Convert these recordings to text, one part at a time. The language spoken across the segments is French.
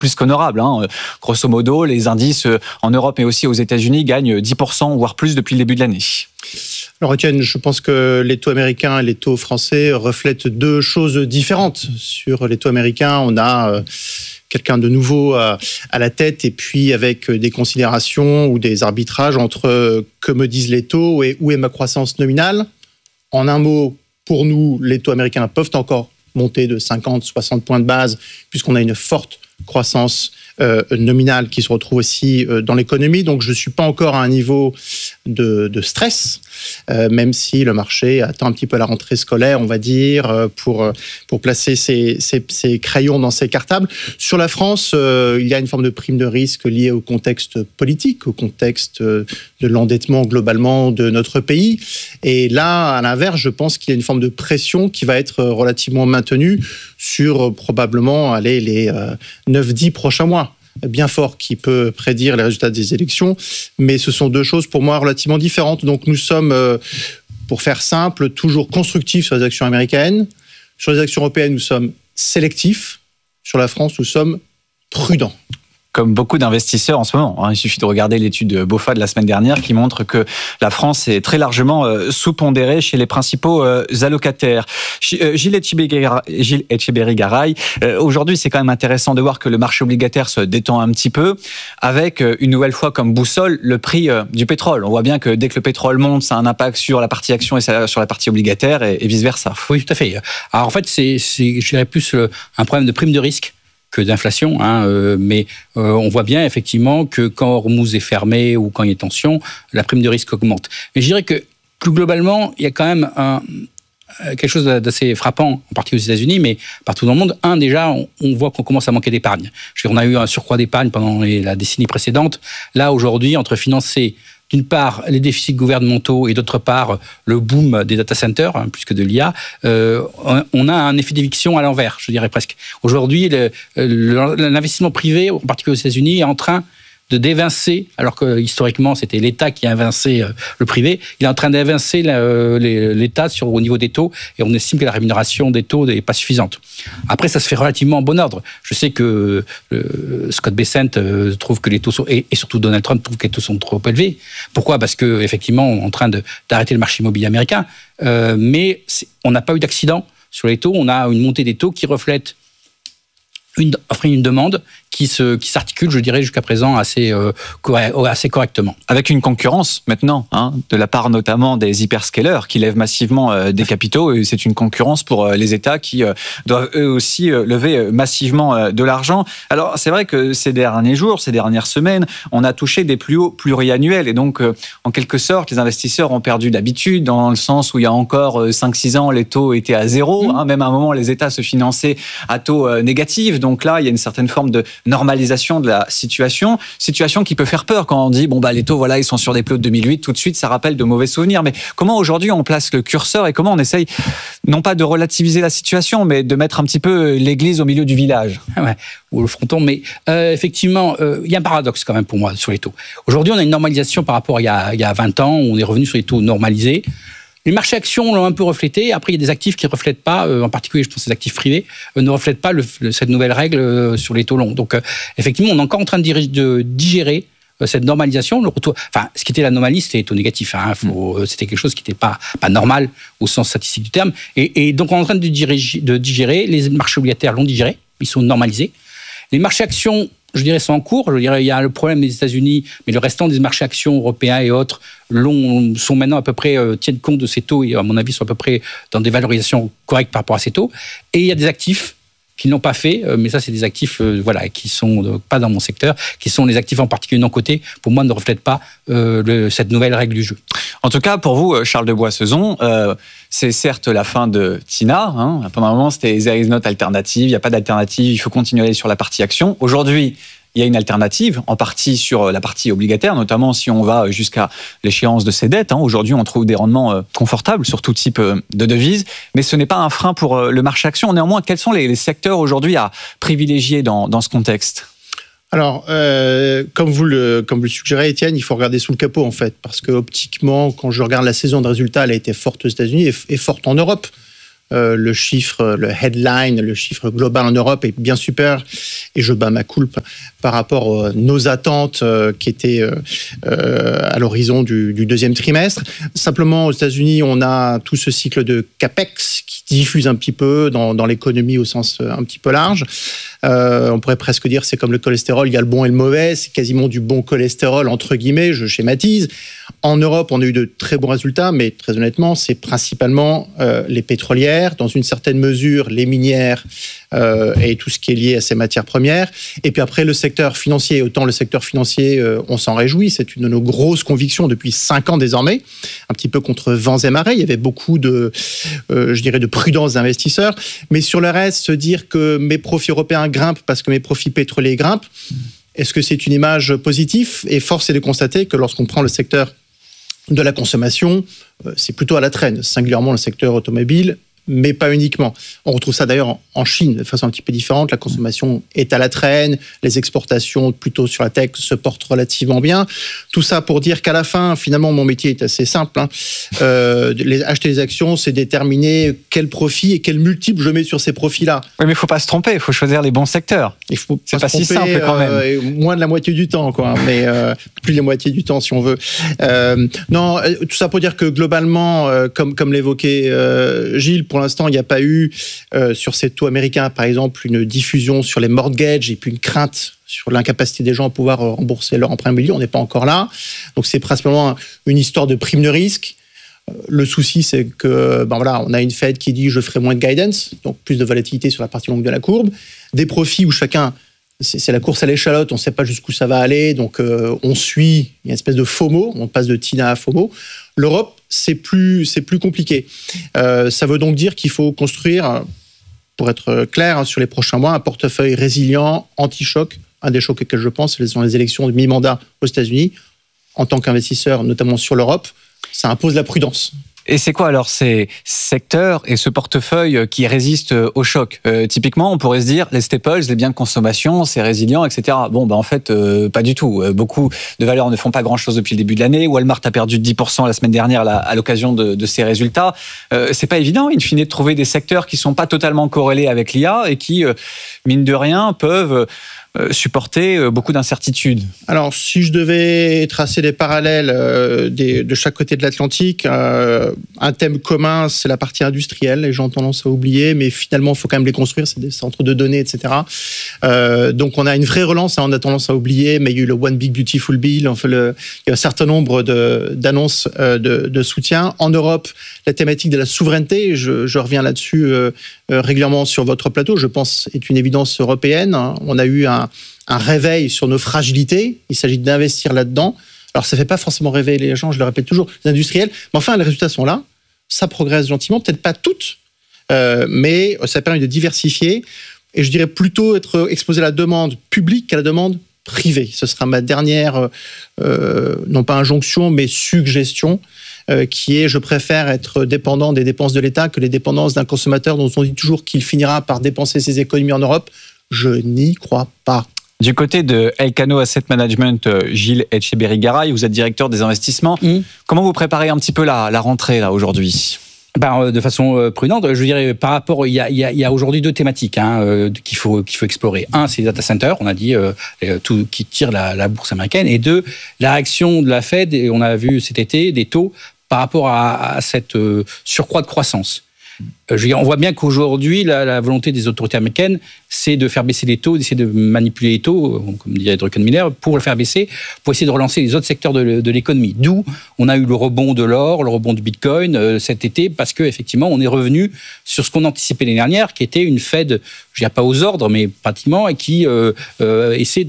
plus qu'honorable. Grosso modo, les indices en Europe mais aussi aux États-Unis gagnent 10%, voire plus depuis le début de l'année. Alors Étienne, je pense que les taux américains et les taux français reflètent deux choses différentes. Sur les taux américains, on a quelqu'un de nouveau à la tête et puis avec des considérations ou des arbitrages entre que me disent les taux et où est ma croissance nominale. En un mot, pour nous, les taux américains peuvent encore monter de 50, 60 points de base puisqu'on a une forte croissance nominale qui se retrouve aussi dans l'économie. Donc, je ne suis pas encore à un niveau de stress, même si le marché attend un petit peu la rentrée scolaire, on va dire, pour placer ses crayons dans ses cartables. Sur la France, il y a une forme de prime de risque liée au contexte politique, au contexte de l'endettement globalement de notre pays. Et là, à l'inverse, je pense qu'il y a une forme de pression qui va être relativement maintenue sur probablement les 9-10 prochains mois. Bien fort qui peut prédire les résultats des élections, mais ce sont deux choses pour moi relativement différentes. Donc nous sommes, pour faire simple, toujours constructifs sur les actions américaines. Sur les actions européennes, nous sommes sélectifs. Sur la France, nous sommes prudents. Comme beaucoup d'investisseurs en ce moment. Il suffit de regarder l'étude BofA de la semaine dernière qui montre que la France est très largement sous-pondérée chez les principaux allocataires. Gilles Etcheberry-Garay, aujourd'hui, c'est quand même intéressant de voir que le marché obligataire se détend un petit peu avec une nouvelle fois comme boussole le prix du pétrole. On voit bien que dès que le pétrole monte, ça a un impact sur la partie action et sur la partie obligataire et vice-versa. Oui, tout à fait. Alors en fait, c'est je dirais plus un problème de prime de risque que d'inflation, mais on voit bien effectivement que quand Hormuz est fermé ou quand il y a tension, la prime de risque augmente. Mais je dirais que plus globalement, il y a quand même quelque chose d'assez frappant, en particulier aux États-Unis, mais partout dans le monde. Déjà, on voit qu'on commence à manquer d'épargne. On a eu un surcroît d'épargne pendant la décennie précédente. Là, aujourd'hui, entre financer d'une part les déficits gouvernementaux et d'autre part le boom des data centers, plus que de l'IA, on a un effet d'éviction à l'envers, je dirais presque. Aujourd'hui, l'investissement privé, en particulier aux États-Unis, est en train de d'évincer, alors que historiquement c'était l'État qui a évincé le privé, il est en train d'évincer l'État au niveau des taux, et on estime que la rémunération des taux n'est pas suffisante. Après, ça se fait relativement en bon ordre. Je sais que Scott Bessent trouve que les taux sont, et surtout Donald Trump trouve que les taux sont trop élevés. Pourquoi ? Parce qu'effectivement, on est en train d'arrêter le marché immobilier américain, mais on n'a pas eu d'accident sur les taux. On a une montée des taux qui reflète une demande qui s'articule, je dirais, jusqu'à présent assez correctement. Avec une concurrence maintenant, de la part notamment des hyperscalers qui lèvent massivement des capitaux, et c'est une concurrence pour les États qui doivent eux aussi lever massivement de l'argent. Alors c'est vrai que ces derniers jours, ces dernières semaines, on a touché des plus hauts pluriannuels, et donc en quelque sorte, les investisseurs ont perdu d'habitude, dans le sens où il y a encore 5-6 ans, les taux étaient à zéro, même à un moment, les États se finançaient à taux négatifs, donc là, il y a une certaine forme de normalisation de la situation qui peut faire peur quand on dit les taux ils sont sur des plus hauts de 2008, tout de suite ça rappelle de mauvais souvenirs. Mais comment aujourd'hui on place le curseur et comment on essaye non pas de relativiser la situation, mais de mettre un petit peu l'église au milieu du village? Ou le fronton, mais effectivement, il y a un paradoxe quand même pour moi sur les taux. Aujourd'hui, on a une normalisation par rapport à il y a 20 ans, où on est revenu sur les taux normalisés. Les marchés actions l'ont un peu reflété. Après, il y a des actifs qui ne reflètent pas, en particulier, je pense, les actifs privés, ne reflètent pas cette nouvelle règle sur les taux longs. Donc, effectivement, on est encore en train de digérer cette normalisation. Le retour, ce qui était l'anomalie, c'était les taux négatifs. C'était quelque chose qui n'était pas normal au sens statistique du terme. Et donc, on est en train de digérer. Les marchés obligataires l'ont digéré. Ils sont normalisés. Les marchés actions, je dirais, sont en cours. Je dirais, il y a le problème des États-Unis, mais le restant des marchés actions européens et autres sont maintenant à peu près, tiennent compte de ces taux et, à mon avis, sont à peu près dans des valorisations correctes par rapport à ces taux. Et il y a des actifs qui ne l'ont pas fait, mais ça, c'est des actifs qui sont pas dans mon secteur, qui sont les actifs en particulier non cotés, pour moi, ne reflètent pas cette nouvelle règle du jeu. En tout cas, pour vous, Charles de Boissezon, c'est certes la fin de Tina. Pendant un moment, c'était there is not alternative, il n'y a pas d'alternative, il faut continuer à aller sur la partie action. Aujourd'hui, il y a une alternative, en partie sur la partie obligataire, notamment si on va jusqu'à l'échéance de ces dettes. Aujourd'hui, on trouve des rendements confortables sur tout type de devises, mais ce n'est pas un frein pour le marché action. Néanmoins, quels sont les secteurs aujourd'hui à privilégier dans ce contexte ? Alors, comme vous le suggérez, Étienne, il faut regarder sous le capot, en fait, parce que optiquement, quand je regarde la saison de résultats, elle a été forte aux États-Unis et forte en Europe. le chiffre, le headline, le chiffre global en Europe est bien super et je bats ma culpe par rapport à nos attentes qui étaient à l'horizon du deuxième trimestre. Simplement, aux États-Unis, on a tout ce cycle de CAPEX qui diffuse un petit peu dans l'économie au sens un petit peu large. On pourrait presque dire c'est comme le cholestérol, il y a le bon et le mauvais, c'est quasiment du bon cholestérol entre guillemets, je schématise. En Europe, on a eu de très bons résultats, mais très honnêtement, c'est principalement les pétrolières, dans une certaine mesure les minières et tout ce qui est lié à ces matières premières. Et puis après, le secteur financier. Autant le secteur financier, on s'en réjouit, c'est une de nos grosses convictions depuis 5 ans désormais, un petit peu contre vents et marées. Il y avait beaucoup de prudence d'investisseurs. Mais sur le reste, se dire que mes profits européens grimpent parce que mes profits pétroliers grimpent, est-ce que c'est une image positive ? Et force est de constater que lorsqu'on prend le secteur de la consommation, c'est plutôt à la traîne, singulièrement le secteur automobile, mais pas uniquement. On retrouve ça d'ailleurs en Chine de façon un petit peu différente. La consommation est à la traîne, les exportations plutôt sur la tech se portent relativement bien. Tout ça pour dire qu'à la fin, finalement, mon métier est assez simple. Acheter des actions, c'est déterminer quel profit et quel multiple je mets sur ces profits-là. Oui, mais il ne faut pas se tromper, il faut choisir les bons secteurs. C'est pas si simple quand même. Moins de la moitié du temps, quoi, mais plus de la moitié du temps si on veut. Non, tout ça pour dire que globalement, comme l'évoquait Gilles, pour l'instant, il n'y a pas eu sur ces taux américains, par exemple, une diffusion sur les mortgages et puis une crainte sur l'incapacité des gens à pouvoir rembourser leur emprunt immobilier. On n'est pas encore là. Donc, c'est principalement une histoire de prime de risque. Le souci, c'est que on a une Fed qui dit « je ferai moins de guidance », donc plus de volatilité sur la partie longue de la courbe. Des profits où chacun... C'est la course à l'échalote, on ne sait pas jusqu'où ça va aller, donc on suit, il y a une espèce de FOMO, on passe de TINA à FOMO. L'Europe, c'est plus compliqué. Ça veut donc dire qu'il faut construire, pour être clair, sur les prochains mois, un portefeuille résilient, anti-choc. Un des chocs auxquels je pense, ce sont les élections de mi-mandat aux États-Unis. En tant qu'investisseur, notamment sur l'Europe, ça impose la prudence. Et c'est quoi alors ces secteurs et ce portefeuille qui résistent au choc ? Typiquement, on pourrait se dire, les staples, les biens de consommation, c'est résilient, etc. Bon, en fait, pas du tout. Beaucoup de valeurs ne font pas grand-chose depuis le début de l'année. Walmart a perdu 10% la semaine dernière à l'occasion de ses résultats. C'est pas évident, in fine, de trouver des secteurs qui sont pas totalement corrélés avec l'IA et qui, mine de rien, peuvent supporter beaucoup d'incertitudes. Alors, si je devais tracer des parallèles de chaque côté de l'Atlantique, un thème commun, c'est la partie industrielle. Les gens ont tendance à oublier, mais finalement, il faut quand même les construire. C'est des centres de données, etc. Donc, on a une vraie relance. On a tendance à oublier, mais il y a eu le One Big Beautiful Bill. Enfin, il y a un certain nombre d'annonces de soutien. En Europe, la thématique de la souveraineté, je reviens là-dessus régulièrement sur votre plateau, je pense, est une évidence européenne. On a eu un réveil sur nos fragilités. Il s'agit d'investir là-dedans. Alors, ça ne fait pas forcément rêver les gens, je le répète toujours, les industriels. Mais enfin, les résultats sont là. Ça progresse gentiment, peut-être pas toutes, mais ça permet de diversifier. Et je dirais plutôt être exposé à la demande publique qu'à la demande privée. Ce sera ma dernière, non pas injonction, mais suggestion, qui est, je préfère être dépendant des dépenses de l'État que les dépendances d'un consommateur dont on dit toujours qu'il finira par dépenser ses économies en Europe. Je n'y crois pas. Du côté de Elcano Asset Management, Gilles Etcheberry-Garay, vous êtes directeur des investissements. Comment vous préparez un petit peu la rentrée là aujourd'hui ? De façon prudente, je dirais par rapport, il y a aujourd'hui 2 thématiques qu'il faut explorer. Un, c'est les data centers, on a dit tout qui tire la bourse américaine, et 2, la réaction de la Fed, et on a vu cet été des taux par rapport à cette surcroît de croissance. On voit bien qu'aujourd'hui, la volonté des autorités américaines, c'est de faire baisser les taux, d'essayer de manipuler les taux, comme disait Druckenmiller, pour le faire baisser, pour essayer de relancer les autres secteurs de l'économie. D'où on a eu le rebond de l'or, le rebond du Bitcoin cet été, parce qu'effectivement, on est revenu sur ce qu'on anticipait l'année dernière, qui était une Fed, je dirais pas aux ordres, mais pratiquement, et qui essaie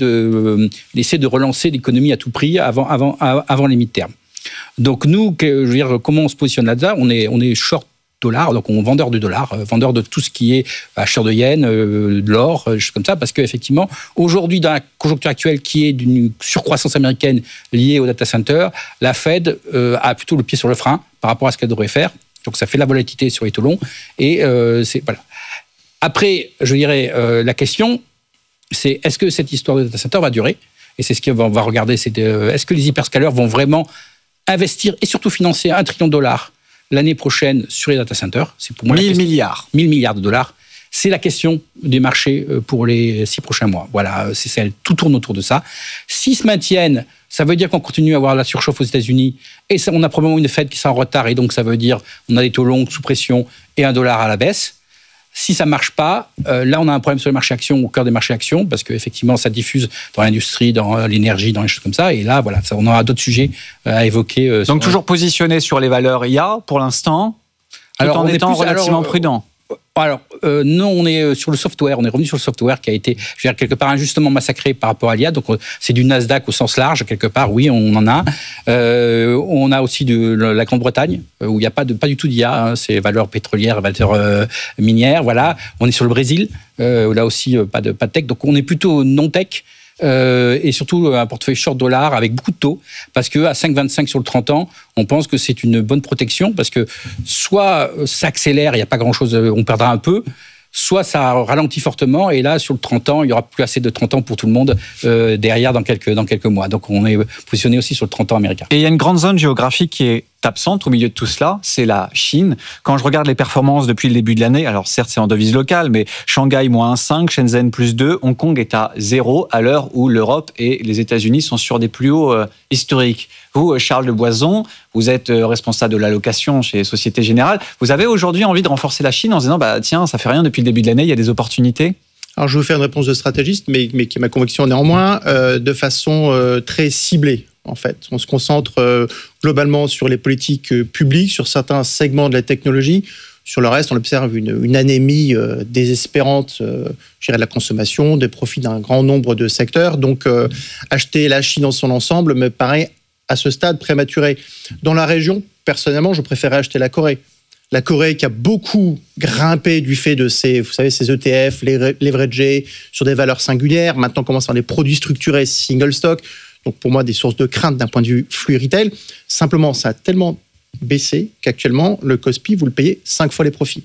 de relancer l'économie à tout prix avant les mi-termes. Donc nous, je veux dire, comment on se positionne là-dedans ? On est short dollar, donc on vendeur du dollar, vendeur de tout ce qui est acheteur de yens, de l'or, choses comme ça, parce qu'effectivement, aujourd'hui, dans la conjoncture actuelle qui est d'une surcroissance américaine liée au data center, la Fed a plutôt le pied sur le frein par rapport à ce qu'elle devrait faire. Donc ça fait de la volatilité sur les taux longs. Et voilà. Après, je dirais, la question, c'est est-ce que cette histoire de data center va durer ? Et c'est ce qu'on va regarder, c'est est-ce que les hyperscalers vont vraiment investir et surtout financer $1 trillion l'année prochaine sur les data centers. C'est pour moi 1000 milliards. 1000 milliards de dollars. C'est la question des marchés pour les 6 prochains mois. Voilà, c'est celle. Tout tourne autour de ça. S'ils se maintiennent, ça veut dire qu'on continue à avoir la surchauffe aux États-Unis. Et ça, on a probablement une Fed qui sera en retard. Et donc, ça veut dire on a des taux longs sous pression et un dollar à la baisse. Si ça ne marche pas, là, on a un problème sur les marchés actions, au cœur des marchés actions, parce qu'effectivement, ça diffuse dans l'industrie, dans l'énergie, dans les choses comme ça. Et là, voilà, on aura d'autres sujets à évoquer. Donc, toujours positionné sur les valeurs IA pour l'instant, tout en étant relativement prudent. Alors, non, on est sur le software, on est revenu sur le software qui a été, je veux dire, quelque part injustement massacré par rapport à l'IA. Donc, c'est du Nasdaq au sens large, quelque part, oui, on en a. On a aussi de la Grande-Bretagne, où il n'y a pas du tout d'IA, hein, c'est valeurs pétrolières, valeurs minières, voilà. On est sur le Brésil, là aussi, pas de tech. Donc, on est plutôt non-tech. Et surtout un portefeuille short dollar avec beaucoup de taux, parce qu'à 5,25 sur le 30 ans, on pense que c'est une bonne protection, parce que soit ça accélère, il n'y a pas grand-chose, on perdra un peu, soit ça ralentit fortement, et là, sur le 30 ans, il n'y aura plus assez de 30 ans pour tout le monde derrière dans quelques mois. Donc, on est positionné aussi sur le 30 ans américain. Et il y a une grande zone géographique qui est absente au milieu de tout cela, c'est la Chine. Quand je regarde les performances depuis le début de l'année, alors certes c'est en devise locale, mais Shanghai moins 1,5, Shenzhen plus 2, Hong Kong est à 0 à l'heure où l'Europe et les États-Unis sont sur des plus hauts historiques. Vous, Charles de Boison, vous êtes responsable de l'allocation chez Société Générale. Vous avez aujourd'hui envie de renforcer la Chine en se disant, tiens, ça fait rien depuis le début de l'année, il y a des opportunités? Alors, je vais vous faire une réponse de stratégiste, mais qui est ma conviction néanmoins, de façon très ciblée. En fait, on se concentre globalement sur les politiques publiques, sur certains segments de la technologie. Sur le reste, on observe une anémie désespérante, je dirais, de la consommation, des profits d'un grand nombre de secteurs. Donc, acheter la Chine dans son ensemble me paraît à ce stade prématuré. Dans la région, personnellement, je préférais acheter la Corée. La Corée qui a beaucoup grimpé du fait de ces ETF, les leveragés sur des valeurs singulières. Maintenant, on commence à avoir des produits structurés, single stock. Donc, pour moi, des sources de crainte d'un point de vue flux retail. Simplement, ça a tellement baissé qu'actuellement, le Kospi, vous le payez 5 fois les profits.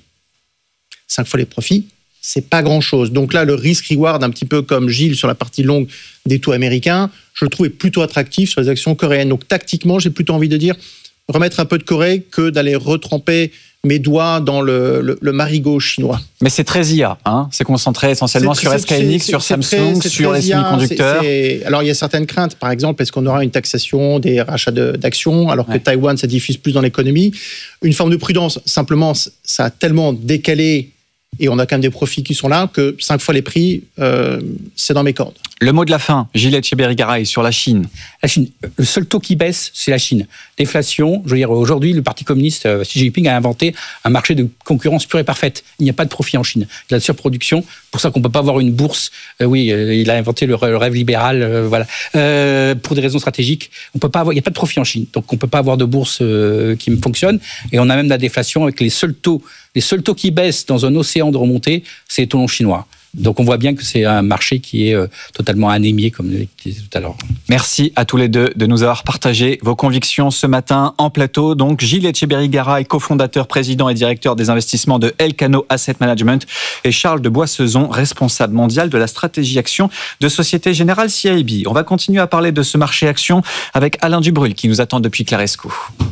5 fois les profits, c'est pas grand-chose. Donc là, le risk-reward, un petit peu comme Gilles sur la partie longue des taux américains, je le trouve est plutôt attractif sur les actions coréennes. Donc, tactiquement, j'ai plutôt envie de dire remettre un peu de Corée que d'aller retremper mes doigts dans le marigot chinois. Mais c'est très IA, hein, c'est concentré essentiellement sur SK hynix, sur Samsung, sur les semi-conducteurs. Alors, il y a certaines craintes. Par exemple, est-ce qu'on aura une taxation des rachats d'actions, alors que Taïwan, ça diffuse plus dans l'économie? Une forme de prudence. Simplement, ça a tellement décalé et on a quand même des profits qui sont là que 5 fois les prix, c'est dans mes cordes. Le mot de la fin, Gilles Etcheberry-Garay, sur la Chine. La Chine, le seul taux qui baisse, c'est la Chine. Déflation, je veux dire, aujourd'hui, le Parti communiste, Xi Jinping, a inventé un marché de concurrence pure et parfaite. Il n'y a pas de profit en Chine. Il y a de surproduction, pour ça qu'on ne peut pas avoir une bourse. Il a inventé le rêve libéral, voilà. Pour des raisons stratégiques, on peut pas avoir, il n'y a pas de profit en Chine. Donc, on ne peut pas avoir de bourse qui fonctionne. Et on a même de la déflation avec les seuls taux qui baissent dans un océan de remontée, c'est les taux longs chinois. Donc on voit bien que c'est un marché qui est totalement anémié, comme je disais tout à l'heure. Merci à tous les deux de nous avoir partagé vos convictions ce matin en plateau. Donc Gilles Etcheberry-Garay, cofondateur, président et directeur des investissements de Elcano Asset Management, et Charles de Boissezon, responsable mondial de la stratégie action de Société Générale CIB. On va continuer à parler de ce marché action avec Alain Dubrul qui nous attend depuis Claresco.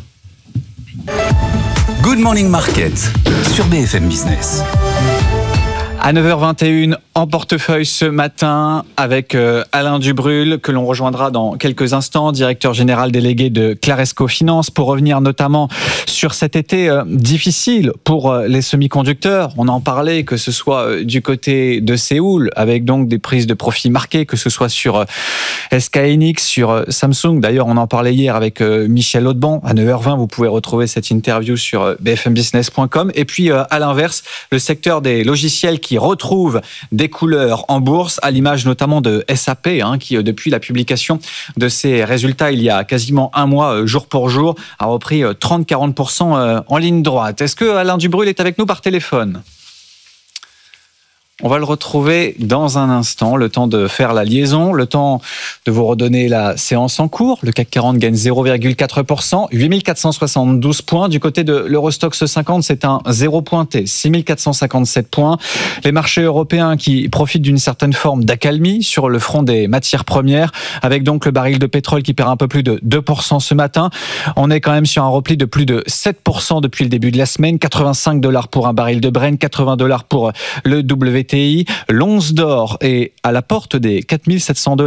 Good Morning Market sur BFM Business. À 9h21, en portefeuille ce matin avec Alain Dubrul, que l'on rejoindra dans quelques instants, directeur général délégué de Claresco Finance, pour revenir notamment sur cet été difficile pour les semi-conducteurs. On en parlait, que ce soit du côté de Séoul, avec donc des prises de profit marquées, que ce soit sur SK hynix, sur Samsung. D'ailleurs, on en parlait hier avec Michel Audban. À 9h20, vous pouvez retrouver cette interview sur bfmbusiness.com. Et puis, à l'inverse, le secteur des logiciels qui retrouve des couleurs en bourse, à l'image notamment de SAP, qui depuis la publication de ses résultats il y a quasiment un mois, jour pour jour, a repris 30-40% en ligne droite. Est-ce que Alain Dubrul est avec nous par téléphone ? On va le retrouver dans un instant, le temps de faire la liaison, le temps de vous redonner la séance en cours. Le CAC 40 gagne 0,4%, 8472 points. Du côté de l'Eurostoxx 50, c'est un 0 pointé, 6457 points. Les marchés européens qui profitent d'une certaine forme d'accalmie sur le front des matières premières, avec donc le baril de pétrole qui perd un peu plus de 2% ce matin. On est quand même sur un repli de plus de 7% depuis le début de la semaine, $85 pour un baril de Brent, $80 pour le WTI. L'once d'or est à la porte des $4700,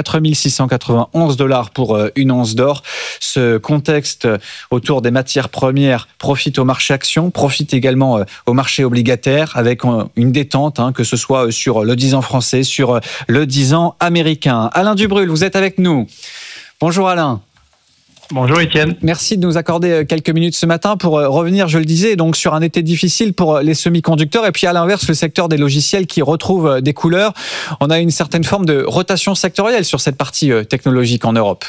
$4691 pour une once d'or. Ce contexte autour des matières premières profite au marché actions, profite également au marché obligataire avec une détente, que ce soit sur le 10 ans français, sur le 10 ans américain. Alain Dubrul, vous êtes avec nous. Bonjour Alain. Bonjour Étienne. Merci de nous accorder quelques minutes ce matin pour revenir, je le disais, donc sur un été difficile pour les semi-conducteurs et puis à l'inverse le secteur des logiciels qui retrouve des couleurs. On a une certaine forme de rotation sectorielle sur cette partie technologique en Europe.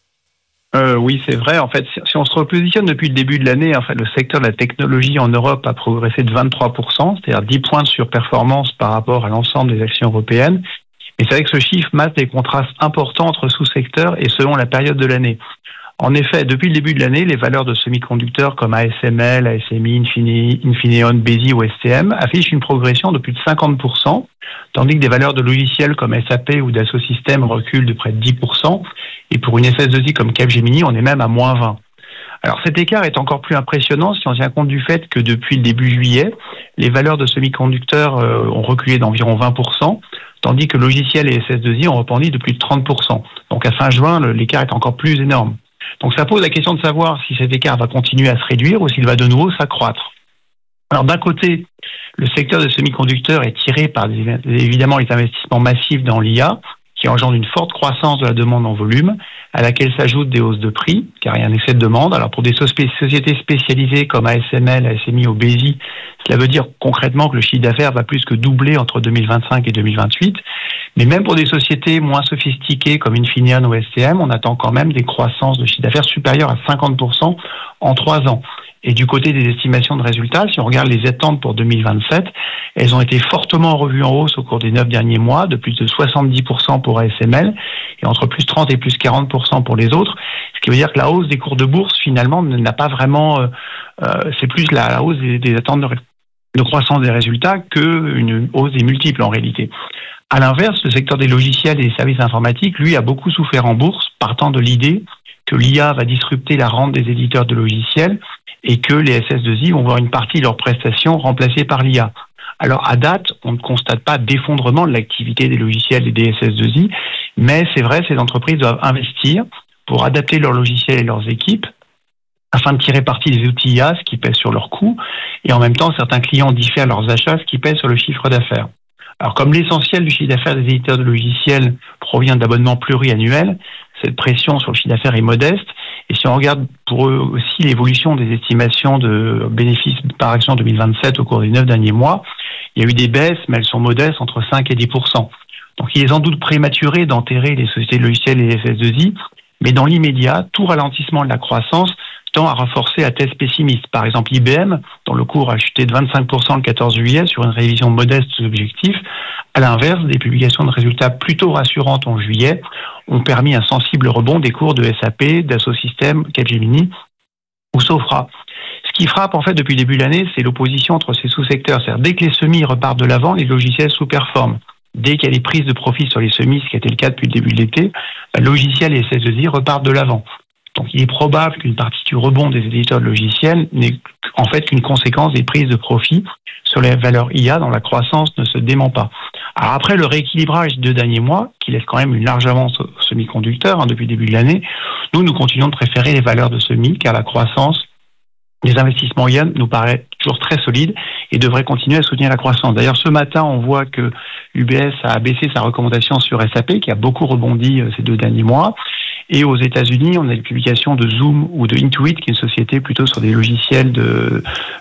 Oui, c'est vrai. En fait, si on se repositionne depuis le début de l'année, en fait, le secteur de la technologie en Europe a progressé de 23%, c'est-à-dire 10 points de surperformance par rapport à l'ensemble des actions européennes. Et c'est vrai que ce chiffre masque des contrastes importants entre sous-secteurs et selon la période de l'année. En effet, depuis le début de l'année, les valeurs de semi-conducteurs comme ASML, ASMI, Infineon, Besi ou STM affichent une progression de plus de 50%, tandis que des valeurs de logiciels comme SAP ou Dassault Systèmes reculent de près de 10%, et pour une SS2I comme Capgemini, on est même à moins 20%. Alors cet écart est encore plus impressionnant si on tient compte du fait que depuis le début juillet, les valeurs de semi-conducteurs ont reculé d'environ 20%, tandis que logiciels et SS2I ont rebondi de plus de 30%. Donc à fin juin, l'écart est encore plus énorme. Donc ça pose la question de savoir si cet écart va continuer à se réduire ou s'il va de nouveau s'accroître. Alors d'un côté, le secteur des semi-conducteurs est tiré par évidemment les investissements massifs dans l'IA qui engendrent une forte croissance de la demande en volume à laquelle s'ajoutent des hausses de prix car il y a un excès de demande. Alors pour des sociétés spécialisées comme ASML, ASMI ou Besi, cela veut dire concrètement que le chiffre d'affaires va plus que doubler entre 2025 et 2028. Mais même pour des sociétés moins sophistiquées comme Infineon ou STM, on attend quand même des croissances de chiffre d'affaires supérieures à 50% en 3 ans. Et du côté des estimations de résultats, si on regarde les attentes pour 2027, elles ont été fortement revues en hausse au cours des 9 derniers mois, de plus de 70% pour ASML et entre plus 30 et plus 40% pour les autres. Ce qui veut dire que la hausse des cours de bourse, finalement, n'a pas vraiment... c'est plus la hausse des attentes de croissance des résultats qu'une hausse des multiples en réalité. À l'inverse, le secteur des logiciels et des services informatiques, lui, a beaucoup souffert en bourse, partant de l'idée que l'IA va disrupter la rente des éditeurs de logiciels et que les SS2I vont voir une partie de leurs prestations remplacées par l'IA. Alors, à date, on ne constate pas d'effondrement de l'activité des logiciels et des SS2I, mais c'est vrai, ces entreprises doivent investir pour adapter leurs logiciels et leurs équipes afin de tirer parti des outils IA, ce qui pèse sur leurs coûts, et en même temps, certains clients diffèrent leurs achats, ce qui pèse sur le chiffre d'affaires. Alors, comme l'essentiel du chiffre d'affaires des éditeurs de logiciels provient d'abonnements pluriannuels, cette pression sur le chiffre d'affaires est modeste. Et si on regarde pour eux aussi l'évolution des estimations de bénéfices par action 2027 au cours des 9 derniers mois, il y a eu des baisses, mais elles sont modestes, entre 5 et 10%. Donc, il est sans doute prématuré d'enterrer les sociétés de logiciels et les SS2I, mais dans l'immédiat, tout ralentissement de la croissance tend à renforcer la thèse pessimiste. Par exemple, IBM, dont le cours a chuté de 25% le 14 juillet sur une révision modeste de l'objectif. À l'inverse, des publications de résultats plutôt rassurantes en juillet ont permis un sensible rebond des cours de SAP, Dassault Systèmes, Capgemini ou Sopra. Ce qui frappe en fait depuis le début de l'année, c'est l'opposition entre ces sous-secteurs. C'est-à-dire, dès que les semis repartent de l'avant, les logiciels sous-performent. Dès qu'il y a des prises de profit sur les semis, ce qui a été le cas depuis le début de l'été, logiciels et SS2I repartent de l'avant. Donc il est probable qu'une partie du rebond des éditeurs de logiciels n'est en fait qu'une conséquence des prises de profit sur les valeurs IA dont la croissance ne se dément pas. Alors après le rééquilibrage des 2 derniers mois, qui laisse quand même une large avance aux semi-conducteurs depuis le début de l'année, nous continuons de préférer les valeurs de semi car la croissance des investissements IA nous paraît toujours très solide et devrait continuer à soutenir la croissance. D'ailleurs, ce matin, on voit que UBS a baissé sa recommandation sur SAP, qui a beaucoup rebondi ces 2 derniers mois. Et aux États-Unis, on a les publications de Zoom ou de Intuit, qui est une société plutôt sur des logiciels de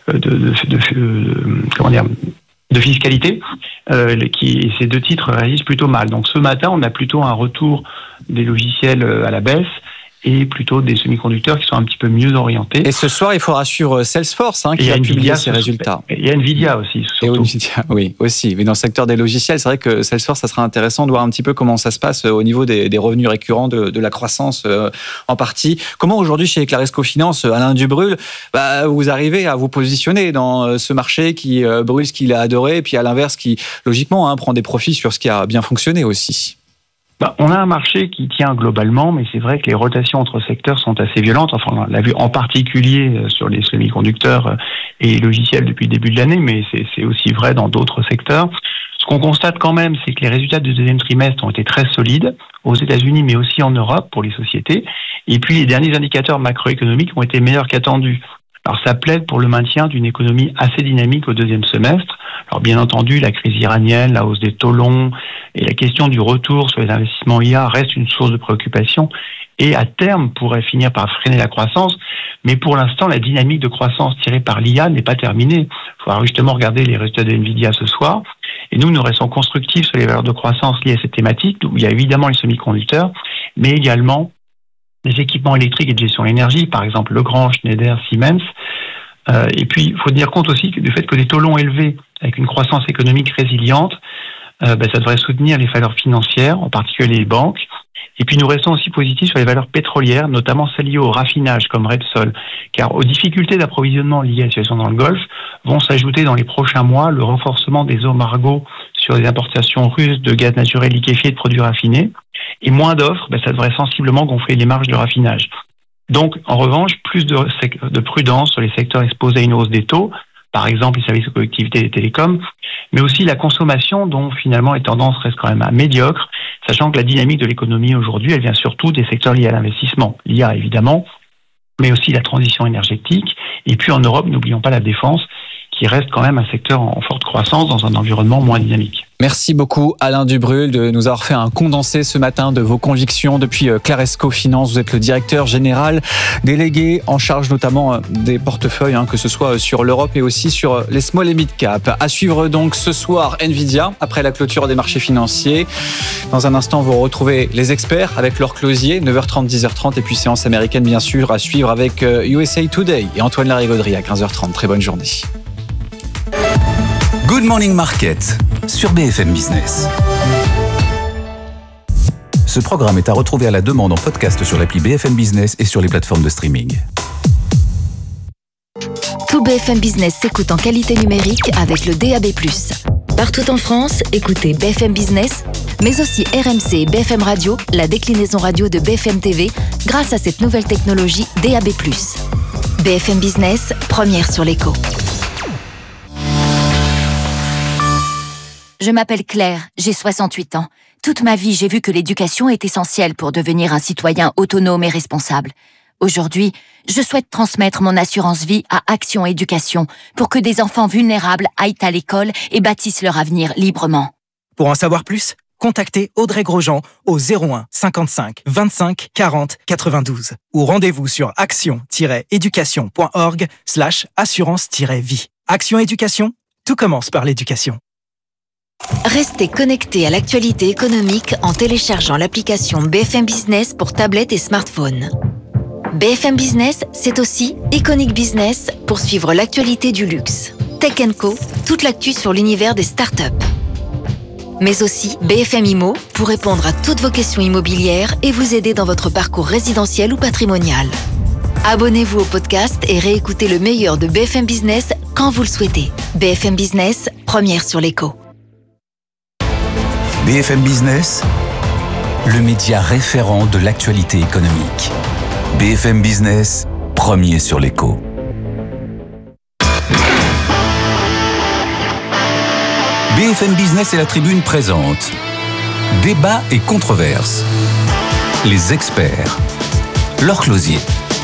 fiscalité, ces 2 titres réagissent plutôt mal. Donc ce matin, on a plutôt un retour des logiciels à la baisse et plutôt des semi-conducteurs qui sont un petit peu mieux orientés. Et ce soir, il faudra suivre Salesforce qui va publier ses résultats. Il y a Nvidia aussi, surtout. Et Nvidia, oui, aussi. Mais dans le secteur des logiciels, c'est vrai que Salesforce, ça sera intéressant de voir un petit peu comment ça se passe au niveau des revenus récurrents, de la croissance en partie. Comment aujourd'hui, chez Claresco Finance, Alain Dubrul, vous arrivez à vous positionner dans ce marché qui brûle ce qu'il a adoré, et puis à l'inverse, qui, logiquement, prend des profits sur ce qui a bien fonctionné aussi? On a un marché qui tient globalement, mais c'est vrai que les rotations entre secteurs sont assez violentes. Enfin, on l'a vu en particulier sur les semi-conducteurs et logiciels depuis le début de l'année, mais c'est aussi vrai dans d'autres secteurs. Ce qu'on constate quand même, c'est que les résultats du deuxième trimestre ont été très solides aux États-Unis, mais aussi en Europe pour les sociétés. Et puis, les derniers indicateurs macroéconomiques ont été meilleurs qu'attendus. Alors, ça plaide pour le maintien d'une économie assez dynamique au deuxième semestre. Alors, bien entendu, la crise iranienne, la hausse des taux longs et la question du retour sur les investissements IA reste une source de préoccupation et, à terme, pourrait finir par freiner la croissance. Mais pour l'instant, la dynamique de croissance tirée par l'IA n'est pas terminée. Il faudra justement regarder les résultats de Nvidia ce soir. Et nous restons constructifs sur les valeurs de croissance liées à cette thématique, où il y a évidemment les semi-conducteurs, mais également les équipements électriques et de gestion de l'énergie, par exemple Legrand, Schneider, Siemens. Et puis, il faut tenir compte aussi du fait que des taux longs élevés, avec une croissance économique résiliente, ça devrait soutenir les valeurs financières, en particulier les banques. Et puis, nous restons aussi positifs sur les valeurs pétrolières, notamment celles liées au raffinage, comme Repsol, car aux difficultés d'approvisionnement liées à la situation dans le Golfe vont s'ajouter dans les prochains mois le renforcement des embargos sur les importations russes de gaz naturel liquéfié et de produits raffinés. Et moins d'offres, ça devrait sensiblement gonfler les marges de raffinage. Donc, en revanche, plus de prudence sur les secteurs exposés à une hausse des taux, par exemple les services aux collectivités et les télécoms, mais aussi la consommation dont finalement les tendances restent quand même médiocres, sachant que la dynamique de l'économie aujourd'hui, elle vient surtout des secteurs liés à l'investissement, l'IA évidemment, mais aussi la transition énergétique. Et puis en Europe, n'oublions pas la défense, qui reste quand même un secteur en forte croissance dans un environnement moins dynamique. Merci beaucoup Alain Dubrul de nous avoir fait un condensé ce matin de vos convictions depuis Claresco Finance. Vous êtes le directeur général délégué en charge notamment des portefeuilles, que ce soit sur l'Europe et aussi sur les small et mid cap. À suivre donc ce soir Nvidia après la clôture des marchés financiers. Dans un instant, vous retrouvez les experts avec leur closier, 9h30, 10h30 et puis séance américaine bien sûr à suivre avec USA Today et Antoine Larigauderie à 15h30. Très bonne journée. Good Morning Market sur BFM Business. Ce programme est à retrouver à la demande en podcast sur l'appli BFM Business et sur les plateformes de streaming. Tout BFM Business s'écoute en qualité numérique avec le DAB+. Partout en France, écoutez BFM Business, mais aussi RMC et BFM Radio, la déclinaison radio de BFM TV, grâce à cette nouvelle technologie DAB+. BFM Business, première sur l'écho. Je m'appelle Claire, j'ai 68 ans. Toute ma vie, j'ai vu que l'éducation est essentielle pour devenir un citoyen autonome et responsable. Aujourd'hui, je souhaite transmettre mon assurance vie à Action Éducation pour que des enfants vulnérables aillent à l'école et bâtissent leur avenir librement. Pour en savoir plus, contactez Audrey Grosjean au 01 55 25 40 92 ou rendez-vous sur action-éducation.org/assurance-vie. Action Éducation, tout commence par l'éducation. Restez connectés à l'actualité économique en téléchargeant l'application BFM Business pour tablette et smartphone. BFM Business, c'est aussi Iconic Business pour suivre l'actualité du luxe. Tech & Co, toute l'actu sur l'univers des startups. Mais aussi BFM Immo pour répondre à toutes vos questions immobilières et vous aider dans votre parcours résidentiel ou patrimonial. Abonnez-vous au podcast et réécoutez le meilleur de BFM Business quand vous le souhaitez. BFM Business, première sur l'écho. BFM Business, le média référent de l'actualité économique. BFM Business, premier sur l'écho. BFM Business et la Tribune présentent Débat et controverses. Les experts, leur closier.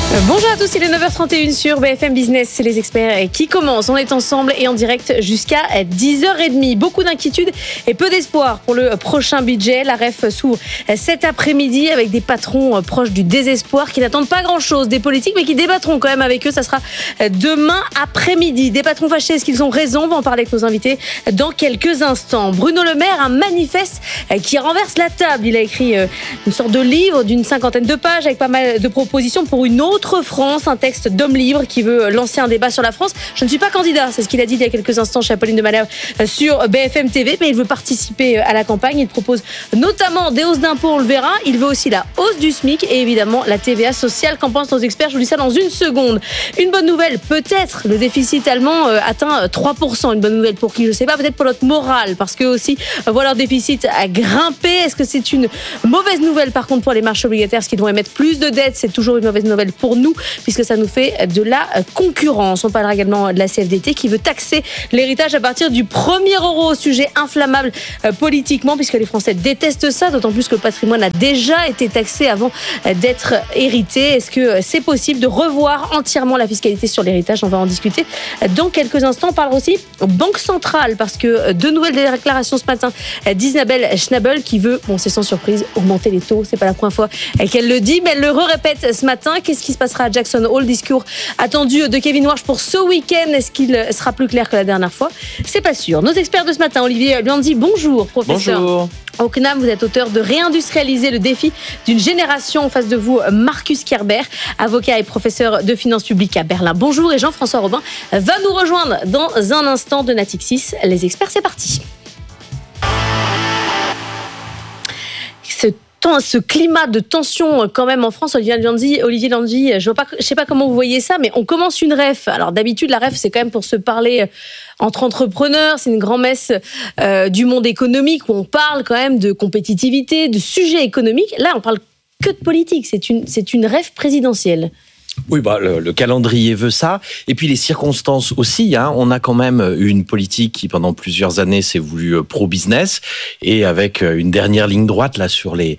Bonjour à tous, il est 9h31 sur BFM Business, c'est les experts qui commencent. On est ensemble et en direct jusqu'à 10h30. Beaucoup d'inquiétudes et peu d'espoir pour le prochain budget. La REF s'ouvre cet après-midi avec des patrons proches du désespoir qui n'attendent pas grand-chose des politiques mais qui débattront quand même avec eux. Ça sera demain après-midi. Des patrons fâchés, est-ce qu'ils ont raison? On va en parler avec nos invités dans quelques instants. Bruno Le Maire, un manifeste qui renverse la table. Il a écrit une sorte de livre d'une 50aine de pages avec pas mal de propositions pour une autre France, un texte d'homme libre qui veut lancer un débat sur la France. Je ne suis pas candidat, c'est ce qu'il a dit il y a quelques instants chez Apolline de Malherbe sur BFM TV, mais il veut participer à la campagne. Il propose notamment des hausses d'impôts, on le verra. Il veut aussi la hausse du SMIC et évidemment la TVA sociale. Qu'en pensent nos experts? Je vous dis ça dans une seconde. Une bonne nouvelle, peut-être, le déficit allemand atteint 3%. Une bonne nouvelle pour qui? Je ne sais pas, peut-être pour notre morale, parce que aussi, voilà, leur déficit a grimpé. Est-ce que c'est une mauvaise nouvelle par contre pour les marchés obligataires, parce qu'ils vont émettre plus de dettes? C'est toujours une mauvaise nouvelle pour nous, puisque ça nous fait de la concurrence. On parlera également de la CFDT qui veut taxer l'héritage à partir du 1er euro, sujet inflammable politiquement, puisque les Français détestent ça, d'autant plus que le patrimoine a déjà été taxé avant d'être hérité. Est-ce que c'est possible de revoir entièrement la fiscalité sur l'héritage? On va en discuter dans quelques instants. On parlera aussi Banque Centrale, parce que deux nouvelles déclarations ce matin d'Isabelle Schnabel qui veut, bon c'est sans surprise, augmenter les taux. C'est pas la première fois qu'elle le dit, mais elle le répète ce matin. Qu'est-ce qui se passera à Jackson Hole? Discours attendu de Kevin Warsh pour ce week-end. Est-ce qu'il sera plus clair que la dernière fois? C'est pas sûr. Nos experts de ce matin, Olivier Luandi, bonjour professeur. Bonjour. Au CNAM, vous êtes auteur de Réindustrialiser le défi d'une génération. En face de vous, Marcus Kerber, avocat et professeur de finances publiques à Berlin. Bonjour. Et Jean-François Robin va nous rejoindre dans un instant de Natixis. Les experts, c'est parti. Ce climat de tension quand même en France, Olivier Luandi, je sais pas comment vous voyez ça, mais on commence une REF. Alors d'habitude, la REF, c'est quand même pour se parler entre entrepreneurs, c'est une grand-messe du monde économique où on parle quand même de compétitivité, de sujets économiques. Là, on parle que de politique, c'est une REF présidentielle. Oui, le calendrier veut ça. Et puis les circonstances aussi. On a quand même eu une politique qui, pendant plusieurs années, s'est voulue pro-business. Et avec une dernière ligne droite, là, sur les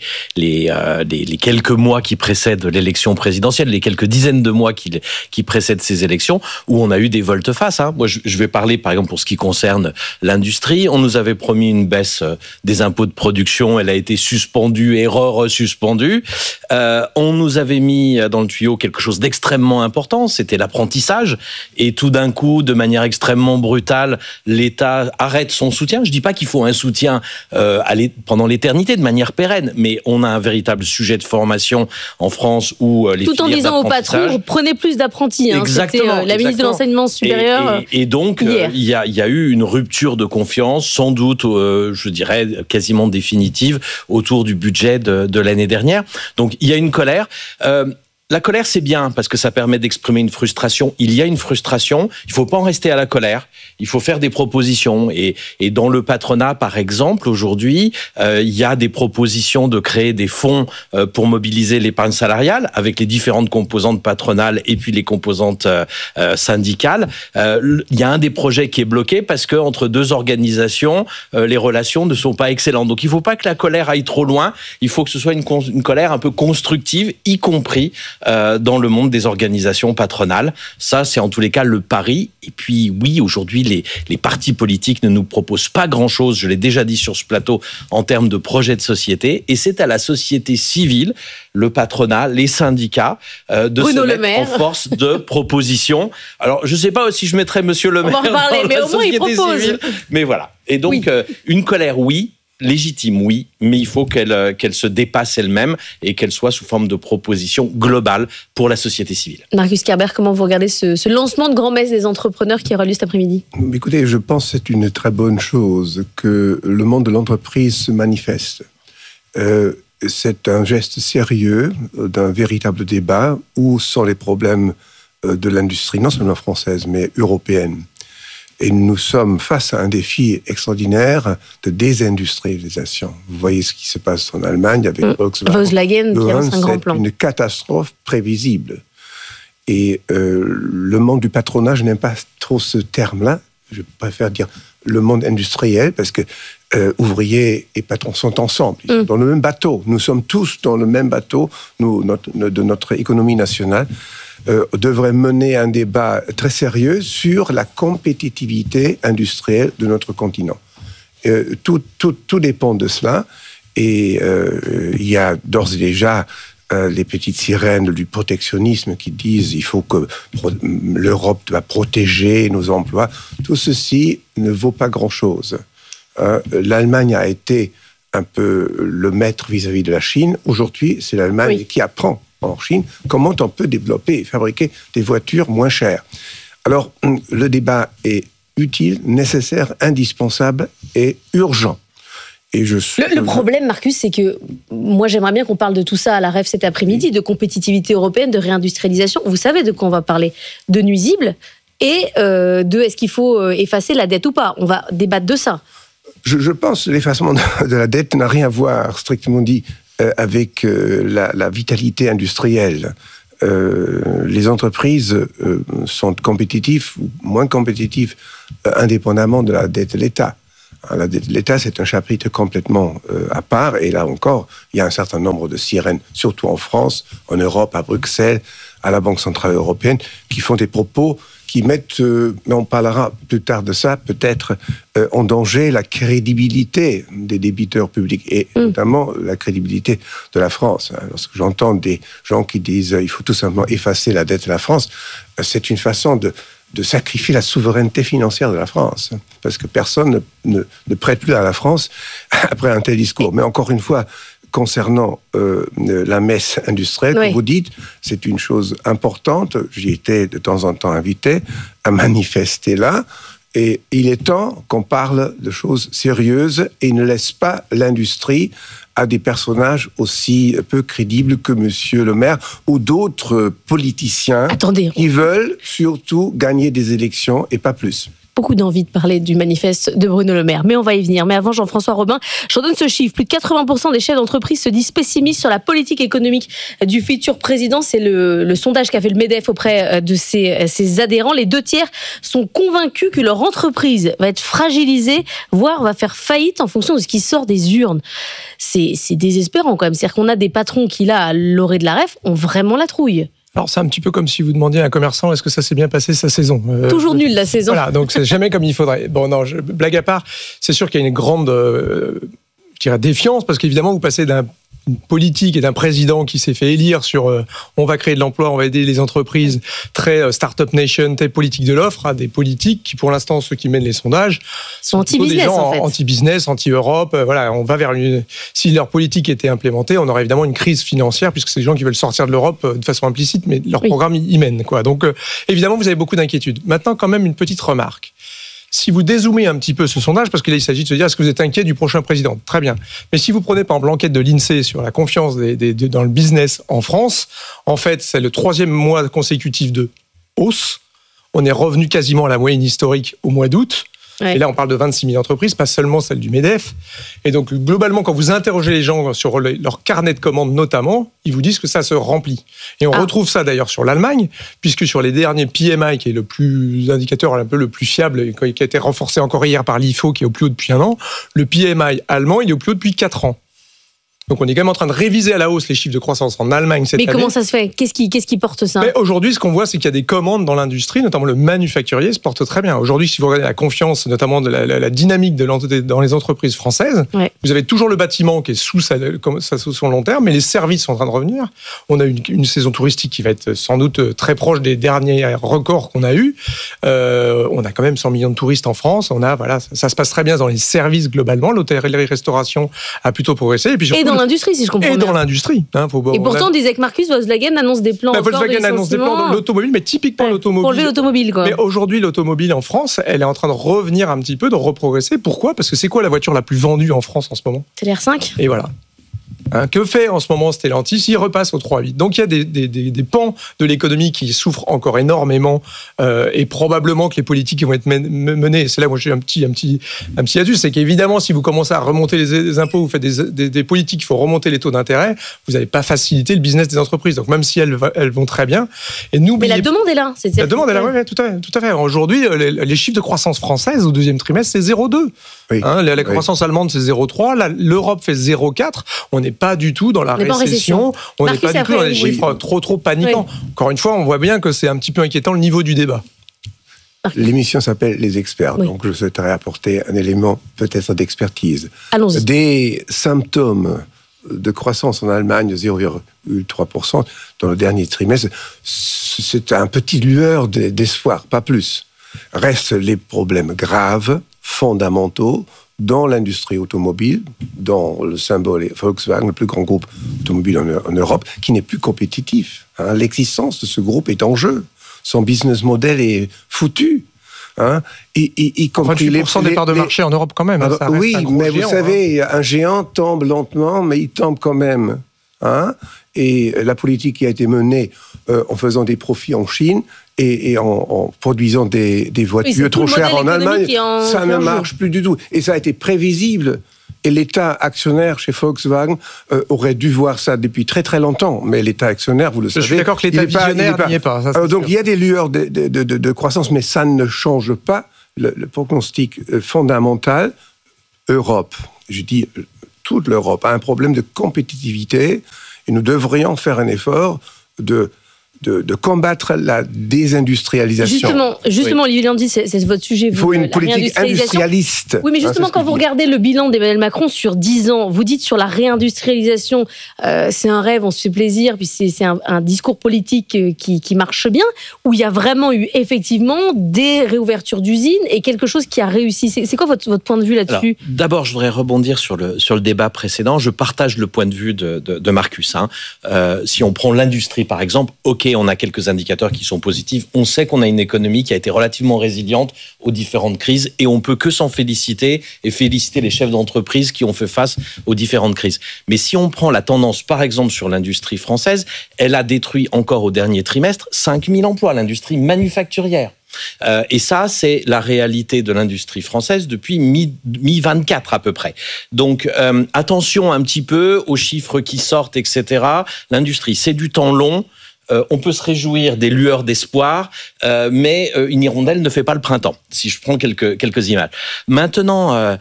quelques mois qui précèdent l'élection présidentielle, les quelques dizaines de mois qui précèdent ces élections, où on a eu des volte-face. Moi, je vais parler, par exemple, pour ce qui concerne l'industrie. On nous avait promis une baisse des impôts de production. Elle a été suspendue et re-suspendue. On nous avait mis dans le tuyau quelque chose d'extrêmement important, c'était l'apprentissage. Et tout d'un coup, de manière extrêmement brutale, l'État arrête son soutien. Je dis pas qu'il faut un soutien pendant l'éternité, de manière pérenne, mais on a un véritable sujet de formation en France où les tout en disant aux patrons, prenez plus d'apprentis. Exactement. C'était la ministre de l'enseignement supérieur. Et donc, il y a eu une rupture de confiance, sans doute, je dirais, quasiment définitive, autour du budget de l'année dernière. Donc, il y a une colère. La colère, c'est bien parce que ça permet d'exprimer une frustration. Il y a une frustration. Il faut pas en rester à la colère. Il faut faire des propositions. Et dans le patronat, par exemple, aujourd'hui, il y a des propositions de créer des fonds pour mobiliser l'épargne salariale avec les différentes composantes patronales et puis les composantes syndicales. Il y a un des projets qui est bloqué parce que entre deux organisations, les relations ne sont pas excellentes. Donc, il faut pas que la colère aille trop loin. Il faut que ce soit une colère un peu constructive, y compris dans le monde des organisations patronales. Ça, c'est en tous les cas le pari. Et puis, oui, aujourd'hui, les partis politiques ne nous proposent pas grand-chose, je l'ai déjà dit sur ce plateau, en termes de projet de société. Et c'est à la société civile, le patronat, les syndicats, de se mettre en force de proposition. Alors, je ne sais pas si je mettrais Monsieur Le Maire on va en parler, mais au moins, il propose. Civile. Mais voilà. Et donc, une colère, oui. Légitime, oui, mais il faut qu'elle se dépasse elle-même et qu'elle soit sous forme de proposition globale pour la société civile. Marcus Kerber, comment vous regardez ce lancement de grand-messe des entrepreneurs qui aura lieu cet après-midi? Écoutez, je pense que c'est une très bonne chose que le monde de l'entreprise se manifeste. C'est un geste sérieux d'un véritable débat. Où sont les problèmes de l'industrie, non seulement française, mais européenne? Et nous sommes face à un défi extraordinaire de désindustrialisation. Vous voyez ce qui se passe en Allemagne avec Volkswagen qui lance un grand plan. C'est une catastrophe prévisible. Et le monde du patronat, je n'aime pas trop ce terme-là. Je préfère dire le monde industriel, parce que ouvriers et patrons sont ensemble, ils sont dans le même bateau. Nous sommes tous dans le même bateau, de notre économie nationale. Devrait mener un débat très sérieux sur la compétitivité industrielle de notre continent. Tout dépend de cela. Et il y a d'ores et déjà les petites sirènes du protectionnisme qui disent il faut que l'Europe doit protéger nos emplois. Tout ceci ne vaut pas grand-chose. L'Allemagne a été un peu le maître vis-à-vis de la Chine. Aujourd'hui, c'est l'Allemagne qui apprend en Chine comment on peut développer et fabriquer des voitures moins chères. Alors, le débat est utile, nécessaire, indispensable et urgent. Et le problème, Marcus, c'est que moi, j'aimerais bien qu'on parle de tout ça à la REF cet après-midi, de compétitivité européenne, de réindustrialisation. Vous savez de quoi on va parler? De nuisibles et de est-ce qu'il faut effacer la dette ou pas? On va débattre de ça. Je pense que l'effacement de la dette n'a rien à voir, strictement dit, avec la vitalité industrielle. Les entreprises sont compétitives ou moins compétitives indépendamment de la dette de l'État. La dette de l'État, c'est un chapitre complètement à part. Et là encore, il y a un certain nombre de sirènes, surtout en France, en Europe, à Bruxelles, à la Banque Centrale Européenne, qui font des propos qui mettent, mais on parlera plus tard de ça, peut-être en danger la crédibilité des débiteurs publics et notamment la crédibilité de la France. Lorsque j'entends des gens qui disent il faut tout simplement effacer la dette de la France, c'est une façon de sacrifier la souveraineté financière de la France, parce que personne ne prête plus à la France après un tel discours. Mais encore une fois, concernant la messe industrielle que vous dites, c'est une chose importante. J'y étais de temps en temps invité à manifester là. Et il est temps qu'on parle de choses sérieuses et ne laisse pas l'industrie à des personnages aussi peu crédibles que Monsieur le maire ou d'autres politiciens qui veulent surtout gagner des élections et pas plus. Beaucoup d'envie de parler du manifeste de Bruno Le Maire, mais on va y venir. Mais avant, Jean-François Robin, je redonne ce chiffre. Plus de 80% des chefs d'entreprise se disent pessimistes sur la politique économique du futur président. C'est le sondage qu'a fait le MEDEF auprès de ses adhérents. Les 2/3 sont convaincus que leur entreprise va être fragilisée, voire va faire faillite en fonction de ce qui sort des urnes. C'est désespérant quand même. C'est-à-dire qu'on a des patrons qui, là, à l'orée de la REF, ont vraiment la trouille. Alors, c'est un petit peu comme si vous demandiez à un commerçant est-ce que ça s'est bien passé sa saison. Toujours nul la saison. Voilà, donc c'est jamais comme il faudrait. Bon, non, blague à part, c'est sûr qu'il y a une grande défiance, parce qu'évidemment, vous passez d'une politique et d'un président qui s'est fait élire sur on va créer de l'emploi, on va aider les entreprises, très start-up nation, très politique de l'offre, à des politiques qui, pour l'instant, ceux qui mènent les sondages, sont anti-business, des gens en fait. Anti-business, anti-Europe. Voilà, on va vers si leur politique était implémentée, on aurait évidemment une crise financière, puisque c'est des gens qui veulent sortir de l'Europe de façon implicite, mais leur programme y mène, quoi. Donc, évidemment, vous avez beaucoup d'inquiétudes. Maintenant, quand même, une petite remarque. Si vous dézoomez un petit peu ce sondage, parce que là, il s'agit de se dire, est-ce que vous êtes inquiet du prochain président? Très bien. Mais si vous prenez, par exemple, l'enquête de l'INSEE sur la confiance dans le business en France, en fait, c'est le 3e mois consécutif de hausse. On est revenu quasiment à la moyenne historique au mois d'août. Ouais. Et là, on parle de 26 000 entreprises, pas seulement celle du MEDEF. Et donc, globalement, quand vous interrogez les gens sur leur carnet de commandes notamment, ils vous disent que ça se remplit. Et on retrouve ça d'ailleurs sur l'Allemagne, puisque sur les derniers PMI, qui est l'indicateur un peu le plus fiable, qui a été renforcé encore hier par l'IFO, qui est au plus haut depuis 1 an, le PMI allemand, il est au plus haut depuis 4 ans. Donc on est quand même en train de réviser à la hausse les chiffres de croissance en Allemagne cette année. Mais comment ça se fait? Qu'est-ce qui porte ça? Mais aujourd'hui, ce qu'on voit, c'est qu'il y a des commandes dans l'industrie, notamment le manufacturier se porte très bien. Aujourd'hui, si vous regardez la confiance, notamment de la dynamique dans les entreprises françaises, vous avez toujours le bâtiment qui est sous son long terme, mais les services sont en train de revenir. On a une saison touristique qui va être sans doute très proche des derniers records qu'on a eus. On a quand même 100 millions de touristes en France. Ça se passe très bien dans les services globalement. L'hôtellerie-restauration a plutôt progressé. Et puis surtout, l'industrie, si je comprends bien. Et dans l'industrie. Et pourtant, on disait que Marcus, Volkswagen annonce des plans. Volkswagen annonce des plans dans l'automobile, mais typiquement l'automobile. Pour lever l'automobile, quoi. Mais aujourd'hui, l'automobile en France, elle est en train de revenir un petit peu, de reprogresser. Pourquoi? Parce que c'est quoi la voiture la plus vendue en France en ce moment? C'est l'R5. Et voilà. Que fait en ce moment Stellantis? Il repasse au 3,8. Donc il y a des pans de l'économie qui souffrent encore énormément et probablement que les politiques qui vont être menées, c'est là où j'ai un petit astuce, c'est qu'évidemment si vous commencez à remonter les impôts, vous faites des politiques, il faut remonter les taux d'intérêt, vous n'allez pas faciliter le business des entreprises. Donc même si elles vont très bien. Mais la demande est là. La demande est là, oui, tout à fait. Aujourd'hui, les chiffres de croissance française au deuxième trimestre, c'est 0,2. Oui. La croissance allemande, c'est 0,3. L'Europe fait 0,4. On n'est pas du tout dans la récession. On n'est pas du tout dans les chiffres trop paniquants. Oui. Encore une fois, on voit bien que c'est un petit peu inquiétant le niveau du débat. L'émission s'appelle Les Experts, donc je souhaiterais apporter un élément peut-être d'expertise. Allons-y. Des symptômes de croissance en Allemagne, 0,3% dans le dernier trimestre, c'est un petit lueur d'espoir, pas plus. Restent les problèmes graves, fondamentaux, dans l'industrie automobile, dans le symbole Volkswagen, le plus grand groupe automobile en Europe, qui n'est plus compétitif. L'existence de ce groupe est en jeu. Son business model est foutu. Y compris 28% des parts de marché en Europe quand même. Oui, mais vous savez, un géant tombe lentement, mais il tombe quand même. Et la politique qui a été menée en faisant des profits en Chine et en produisant des voitures trop chères en Allemagne, ça ne marche plus du tout. Et ça a été prévisible. Et l'État actionnaire chez Volkswagen aurait dû voir ça depuis très très longtemps. Mais l'État actionnaire, vous le savez... Je suis d'accord que l'État visionnaire n'y est pas. Ça, donc il y a des lueurs de croissance, mais ça ne change pas le pronostic fondamental. Europe, je dis toute l'Europe, a un problème de compétitivité et nous devrions faire un effort de combattre la désindustrialisation. Justement, Olivier Léandri, c'est votre sujet. Il faut une politique industrialiste. Oui, mais justement, quand vous regardez le bilan d'Emmanuel Macron sur 10 ans, vous dites sur la réindustrialisation, c'est un rêve, on se fait plaisir, puis c'est un discours politique qui marche bien, où il y a vraiment eu effectivement des réouvertures d'usines et quelque chose qui a réussi. C'est quoi votre point de vue là-dessus ? Alors, d'abord, je voudrais rebondir sur le débat précédent. Je partage le point de vue de Marcus. Si on prend l'industrie, par exemple, on a quelques indicateurs qui sont positifs. On sait qu'on a une économie qui a été relativement résiliente aux différentes crises et on peut que s'en féliciter et féliciter les chefs d'entreprise qui ont fait face aux différentes crises. Mais si on prend la tendance, par exemple, sur l'industrie française, elle a détruit encore au dernier trimestre 5000 emplois, l'industrie manufacturière. Et ça, c'est la réalité de l'industrie française depuis mi-24 à peu près. Donc, attention un petit peu aux chiffres qui sortent, etc. L'industrie, c'est du temps long. On peut se réjouir des lueurs d'espoir, mais une hirondelle ne fait pas le printemps, si je prends quelques images. Maintenant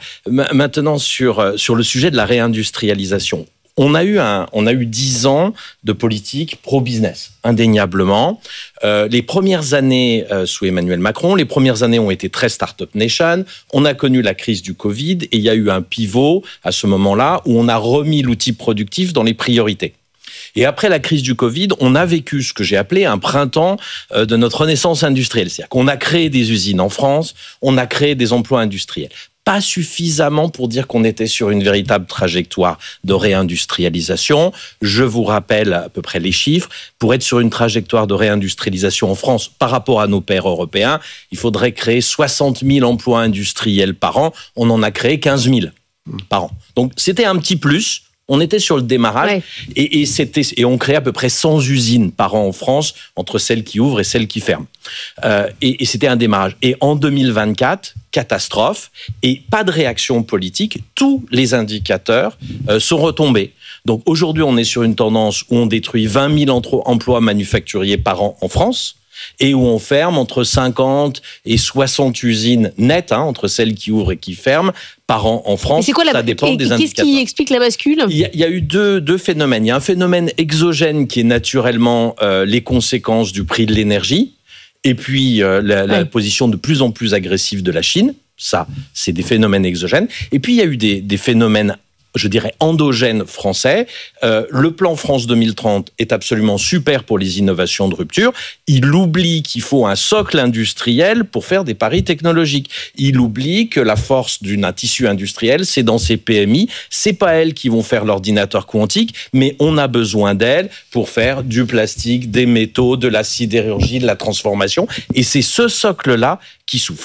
sur le sujet de la réindustrialisation. On a eu 10 ans de politique pro-business, indéniablement. Les premières années sous Emmanuel Macron, les premières années ont été très Startup Nation. On a connu la crise du Covid et il y a eu un pivot à ce moment-là où on a remis l'outil productif dans les priorités. Et après la crise du Covid, on a vécu ce que j'ai appelé un printemps de notre renaissance industrielle. C'est-à-dire qu'on a créé des usines en France, on a créé des emplois industriels. Pas suffisamment pour dire qu'on était sur une véritable trajectoire de réindustrialisation. Je vous rappelle à peu près les chiffres. Pour être sur une trajectoire de réindustrialisation en France par rapport à nos pairs européens, il faudrait créer 60 000 emplois industriels par an. On en a créé 15 000 par an. Donc c'était un petit plus. On était sur le démarrage et on crée à peu près 100 usines par an en France, entre celles qui ouvrent et celles qui ferment. Et c'était un démarrage. Et en 2024, catastrophe et pas de réaction politique. Tous les indicateurs sont retombés. Donc aujourd'hui, on est sur une tendance où on détruit 20 000 emplois manufacturiers par an en France. Et où on ferme entre 50 et 60 usines nettes, entre celles qui ouvrent et qui ferment, par an en France. C'est quoi ça dépend des indicateurs. Qu'est-ce qui explique la bascule ? Il y a eu deux phénomènes. Il y a un phénomène exogène qui est naturellement les conséquences du prix de l'énergie, et puis la position de plus en plus agressive de la Chine. Ça, c'est des phénomènes exogènes. Et puis, il y a eu des phénomènes, je dirais, endogènes français. Le plan France 2030 est absolument super pour les innovations de rupture. Il oublie qu'il faut un socle industriel pour faire des paris technologiques. Il oublie que la force d'un tissu industriel, c'est dans ces PMI. C'est pas elles qui vont faire l'ordinateur quantique, mais on a besoin d'elles pour faire du plastique, des métaux, de la sidérurgie, de la transformation. Et c'est ce socle-là qui souffre.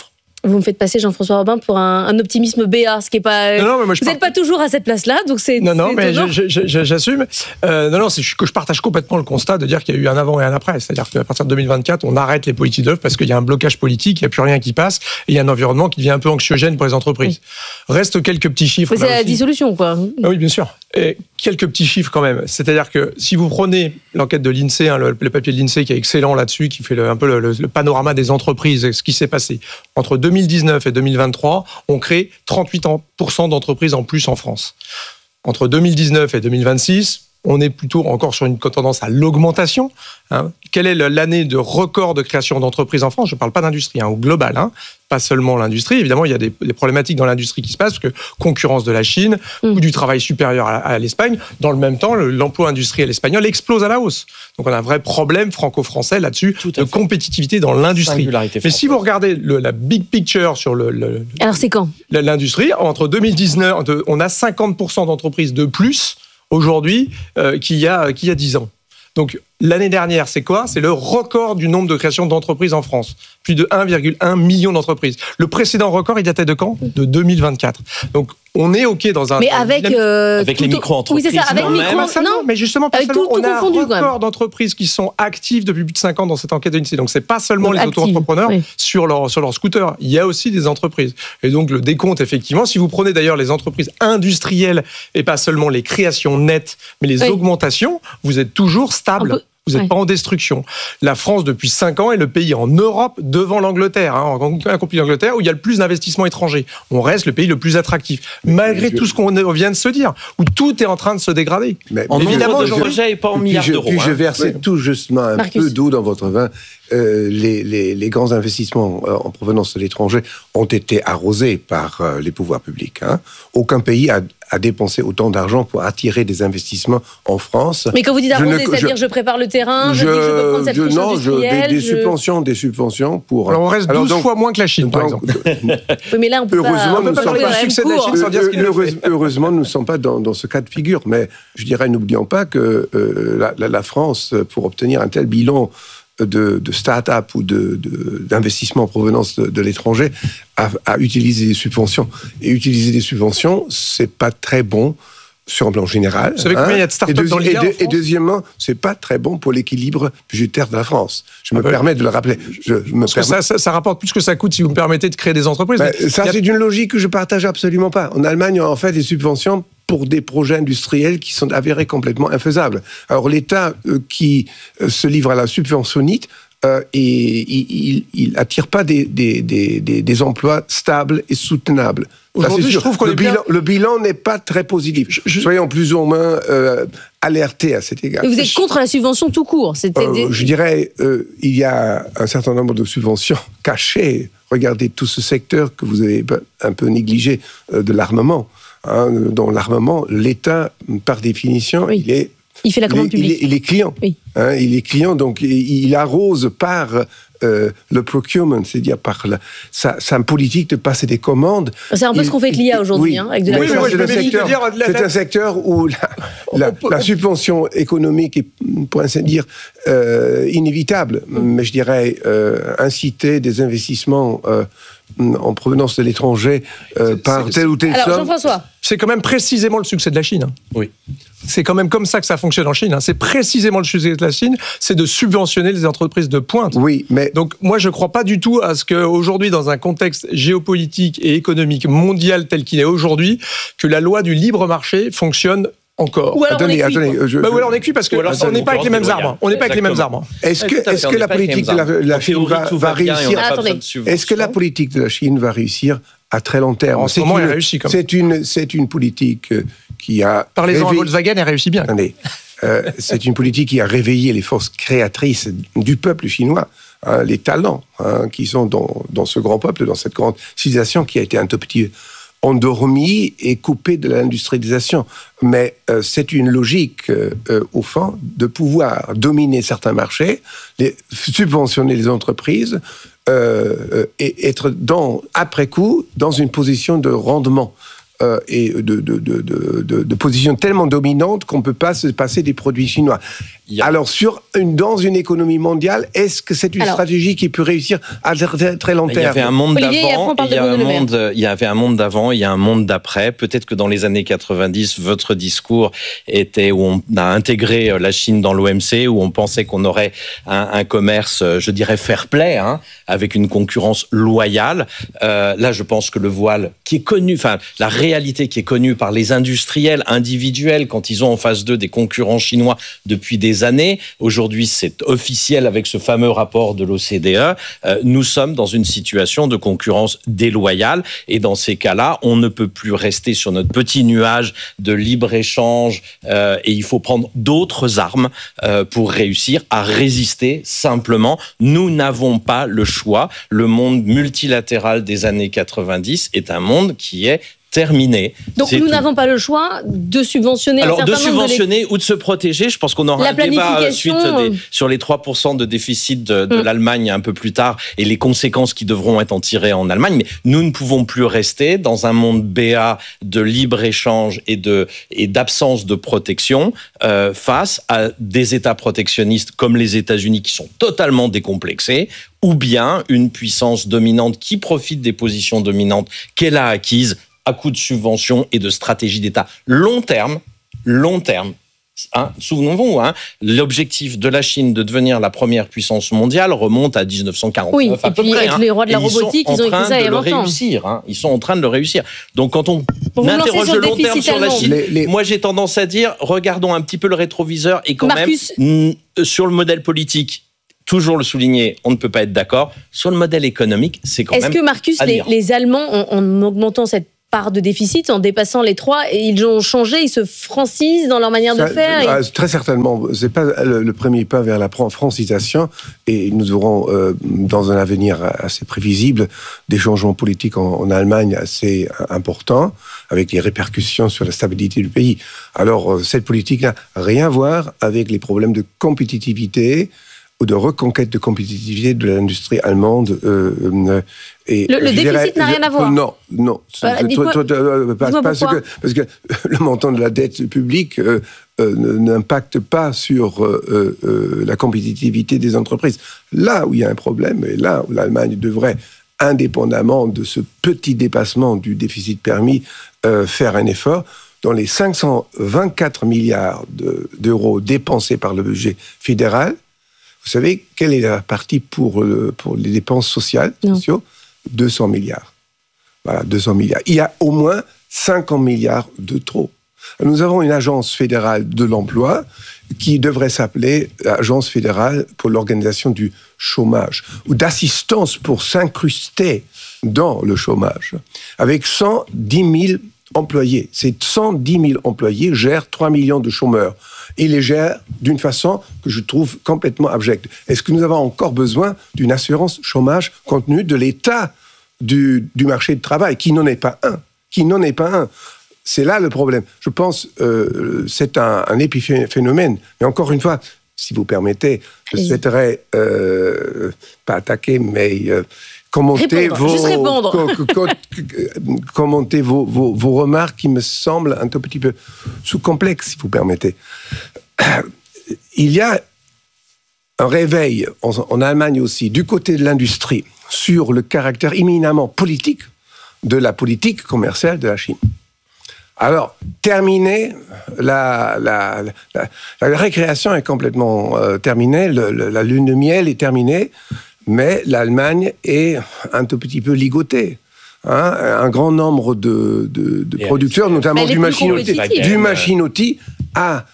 Vous me faites passer, Jean-François Robin, pour un optimisme BA, ce qui est pas. Non, mais moi, vous n'êtes pas toujours à cette place-là, donc c'est. Non, mais j'assume. C'est que je partage complètement le constat de dire qu'il y a eu un avant et un après. C'est-à-dire qu'à partir de 2024, on arrête les politiques d'offres parce qu'il y a un blocage politique, il n'y a plus rien qui passe, et il y a un environnement qui devient un peu anxiogène pour les entreprises. Oui. Reste quelques petits chiffres. C'est la dissolution, quoi. Oui, bien sûr. Et quelques petits chiffres quand même. C'est-à-dire que si vous prenez l'enquête de l'INSEE, le papier de l'INSEE qui est excellent là-dessus, qui fait un peu le panorama des entreprises, ce qui s'est passé entre 2019 et 2023, on crée 38% d'entreprises en plus en France. Entre 2019 et 2026, on est plutôt encore sur une tendance à l'augmentation. Quelle est l'année de record de création d'entreprises en France ? Je ne parle pas d'industrie, au global, pas seulement l'industrie. Évidemment, il y a des problématiques dans l'industrie qui se passent, parce que concurrence de la Chine, coût du travail supérieur à l'Espagne. Dans le même temps, l'emploi industriel espagnol explose à la hausse. Donc on a un vrai problème franco-français là-dessus de compétitivité dans l'industrie. Mais si vous regardez la big picture sur alors c'est quand ? L'industrie, entre 2019, on a 50% d'entreprises de plus aujourd'hui qu'il y a 10 ans. Donc, l'année dernière, c'est quoi ? C'est le record du nombre de créations d'entreprises en France. Plus de 1,1 million d'entreprises. Le précédent record, il datait de quand ? De 2024. Donc, on est OK dans un... Mais avec les micro-entreprises. Oui, c'est ça, avec non, mais justement, pas seulement. On a un record d'entreprises qui sont actives depuis plus de 5 ans dans cette enquête de l'INSEE. Donc, c'est pas seulement les auto-entrepreneurs sur leur scooter. Il y a aussi des entreprises. Et donc, le décompte, effectivement, si vous prenez d'ailleurs les entreprises industrielles et pas seulement les créations nettes, mais les augmentations, vous êtes toujours stable. Vous n'êtes pas en destruction. La France, depuis 5 ans, est le pays en Europe devant l'Angleterre, accompli l'Angleterre, où il y a le plus d'investissements étrangers. On reste le pays le plus attractif, malgré tout ce qu'on vient de se dire, où tout est en train de se dégrader. Mais évidemment, le projet n'est pas en milliards d'euros. Puis je versais tout justement un peu d'eau dans votre vin. Les grands investissements en provenance de l'étranger ont été arrosés par les pouvoirs publics. Aucun pays a dépensé autant d'argent pour attirer des investissements en France. Mais quand vous dites arroser, c'est-à-dire je prépare le terrain, je peux prendre cette couche industrielle... Des subventions pour... Alors on reste 12 fois moins que la Chine, par exemple. Oui, mais là, on peut pas parler de la succès de la Chine sans dire ce qu'il fait. Heureusement, nous ne sommes pas dans ce cas de figure. Mais je dirais, n'oublions pas que la France, pour obtenir un tel bilan de start-up ou d'investissement en provenance de l'étranger, à utiliser des subventions. Et utiliser des subventions, c'est pas très bon sur un plan général. Vous savez combien il y a de start-up dans l'IA en France ? Et deuxièmement, c'est pas très bon pour l'équilibre budgétaire de la France. Je me permets de le rappeler. Ça rapporte plus que ça coûte si vous me permettez de créer des entreprises. C'est une logique que je partage absolument pas. En Allemagne, on a en fait des subventions pour des projets industriels qui sont avérés complètement infaisables. Alors l'État qui se livre à la subventionnite, il attire pas des emplois stables et soutenables. Aujourd'hui, je trouve le bilan n'est pas très positif. Soyons plus ou moins alertés à cet égard. Et vous êtes contre la subvention tout court ? Je dirais, il y a un certain nombre de subventions cachées. Regardez tout ce secteur que vous avez un peu négligé de l'armement. Dans l'armament, l'État, par définition, il fait la commande publique. Il est client. Oui. Il est client, donc il arrose par le procurement, c'est-à-dire par sa politique de passer des commandes. C'est un peu ce qu'on fait avec l'IA aujourd'hui, avec de la c'est un secteur où la subvention économique est, pour ainsi dire, inévitable. Mais je dirais inciter des investissements en provenance de l'étranger par telle ou telle somme. Alors Jean-François, c'est quand même précisément le succès de la Chine. Oui. C'est quand même comme ça que ça fonctionne en Chine. C'est précisément le succès de la Chine, c'est de subventionner les entreprises de pointe. Oui, mais... Donc moi, je ne crois pas du tout à ce qu'aujourd'hui, dans un contexte géopolitique et économique mondial tel qu'il est aujourd'hui, que la loi du libre marché fonctionne encore. Ou alors attendez, ou alors on est cuit parce qu'on n'est pas avec les mêmes arbres. On n'est pas avec les mêmes arbres. Est-ce que la politique de la Chine va réussir? Est-ce que la politique de la Chine va réussir à très long terme? En ce moment, elle réussit quand même. C'est une politique qui a... Parlez-en à Volkswagen, elle réussit bien. Attendez, c'est une politique qui a réveillé les forces créatrices du peuple chinois, les talents qui sont dans ce grand peuple, dans cette grande civilisation qui a été un tout petit endormi et coupé de l'industrialisation. Mais c'est une logique, au fond, de pouvoir dominer certains marchés, subventionner les entreprises et être, après coup, dans une position de rendement. et de positions tellement dominantes qu'on ne peut pas se passer des produits chinois. Alors, dans une économie mondiale, est-ce que c'est une stratégie qui peut réussir à très long terme? Il y avait un monde d'avant, il y avait un monde d'avant, il y a un monde d'après. Peut-être que dans les années 90, votre discours était où on a intégré la Chine dans l'OMC, où on pensait qu'on aurait un commerce, je dirais, fair play, avec une concurrence loyale. Là, je pense que le voile qui est connu, la réalité qui est connue par les industriels individuels quand ils ont en face d'eux des concurrents chinois depuis des années. Aujourd'hui, c'est officiel avec ce fameux rapport de l'OCDE. Nous sommes dans une situation de concurrence déloyale et dans ces cas-là, on ne peut plus rester sur notre petit nuage de libre-échange et il faut prendre d'autres armes pour réussir à résister simplement. Nous n'avons pas le choix. Le monde multilatéral des années 90 est un monde qui est terminé. Donc nous n'avons pas le choix de subventionner ou de se protéger. Je pense qu'on aura un débat suite sur les 3% de déficit de l'Allemagne un peu plus tard et les conséquences qui devront être en tirées en Allemagne. Mais nous ne pouvons plus rester dans un monde BA de libre-échange et d'absence de protection face à des États protectionnistes comme les États-Unis qui sont totalement décomplexés, ou bien une puissance dominante qui profite des positions dominantes qu'elle a acquises à coup de subventions et de stratégies d'État long terme. Souvenons-vous, l'objectif de la Chine de devenir la première puissance mondiale remonte à 1949 à peu près. Avec les rois de la robotique, ils ont écrit ça il y a longtemps. Ils sont en train de le réussir. Donc quand on interroge le long terme sur la Chine, moi j'ai tendance à dire, regardons un petit peu le rétroviseur et quand même, sur le modèle politique, toujours le souligner, on ne peut pas être d'accord. Sur le modèle économique, c'est quand même... Est-ce que, Marcus, les Allemands, en augmentant cette part de déficit, en dépassant les 3, et ils ont changé, ils se francisent dans leur manière de faire Très certainement. Ce n'est pas le premier pas vers la francisation, et nous aurons, dans un avenir assez prévisible, des changements politiques en Allemagne assez importants, avec des répercussions sur la stabilité du pays. Alors, cette politique n'a rien à voir avec les problèmes de compétitivité, ou de reconquête de compétitivité de l'industrie allemande. Et le déficit n'a rien à voir. Non. Parce que le montant de la dette publique n'impacte pas sur la compétitivité des entreprises. Là où il y a un problème, et là où l'Allemagne devrait, indépendamment de ce petit dépassement du déficit permis, faire un effort, dans les 524 milliards d'euros dépensés par le budget fédéral, vous savez quelle est la partie pour les dépenses sociales, 200 milliards. Voilà, 200 milliards. Il y a au moins 50 milliards de trop. Nous avons une agence fédérale de l'emploi qui devrait s'appeler Agence fédérale pour l'organisation du chômage, ou d'assistance pour s'incruster dans le chômage, avec 110 000 employés. Ces 110 000 employés gèrent 3 millions de chômeurs. Et les gèrent d'une façon que je trouve complètement abjecte. Est-ce que nous avons encore besoin d'une assurance chômage compte tenu de l'état du marché de travail, qui n'en est pas un? C'est là le problème. Je pense que c'est un épiphénomène. Mais encore une fois, si vous permettez, je souhaiterais pas attaquer, mais... Commenter vos remarques qui me semblent un tout petit peu sous-complexes, si vous permettez. Il y a un réveil en Allemagne aussi, du côté de l'industrie, sur le caractère éminemment politique de la politique commerciale de la Chine. Alors, terminé, la récréation est complètement terminée, la lune de miel est terminée, mais l'Allemagne est un tout petit peu ligotée. Un grand nombre de producteurs, notamment du machine-outil, a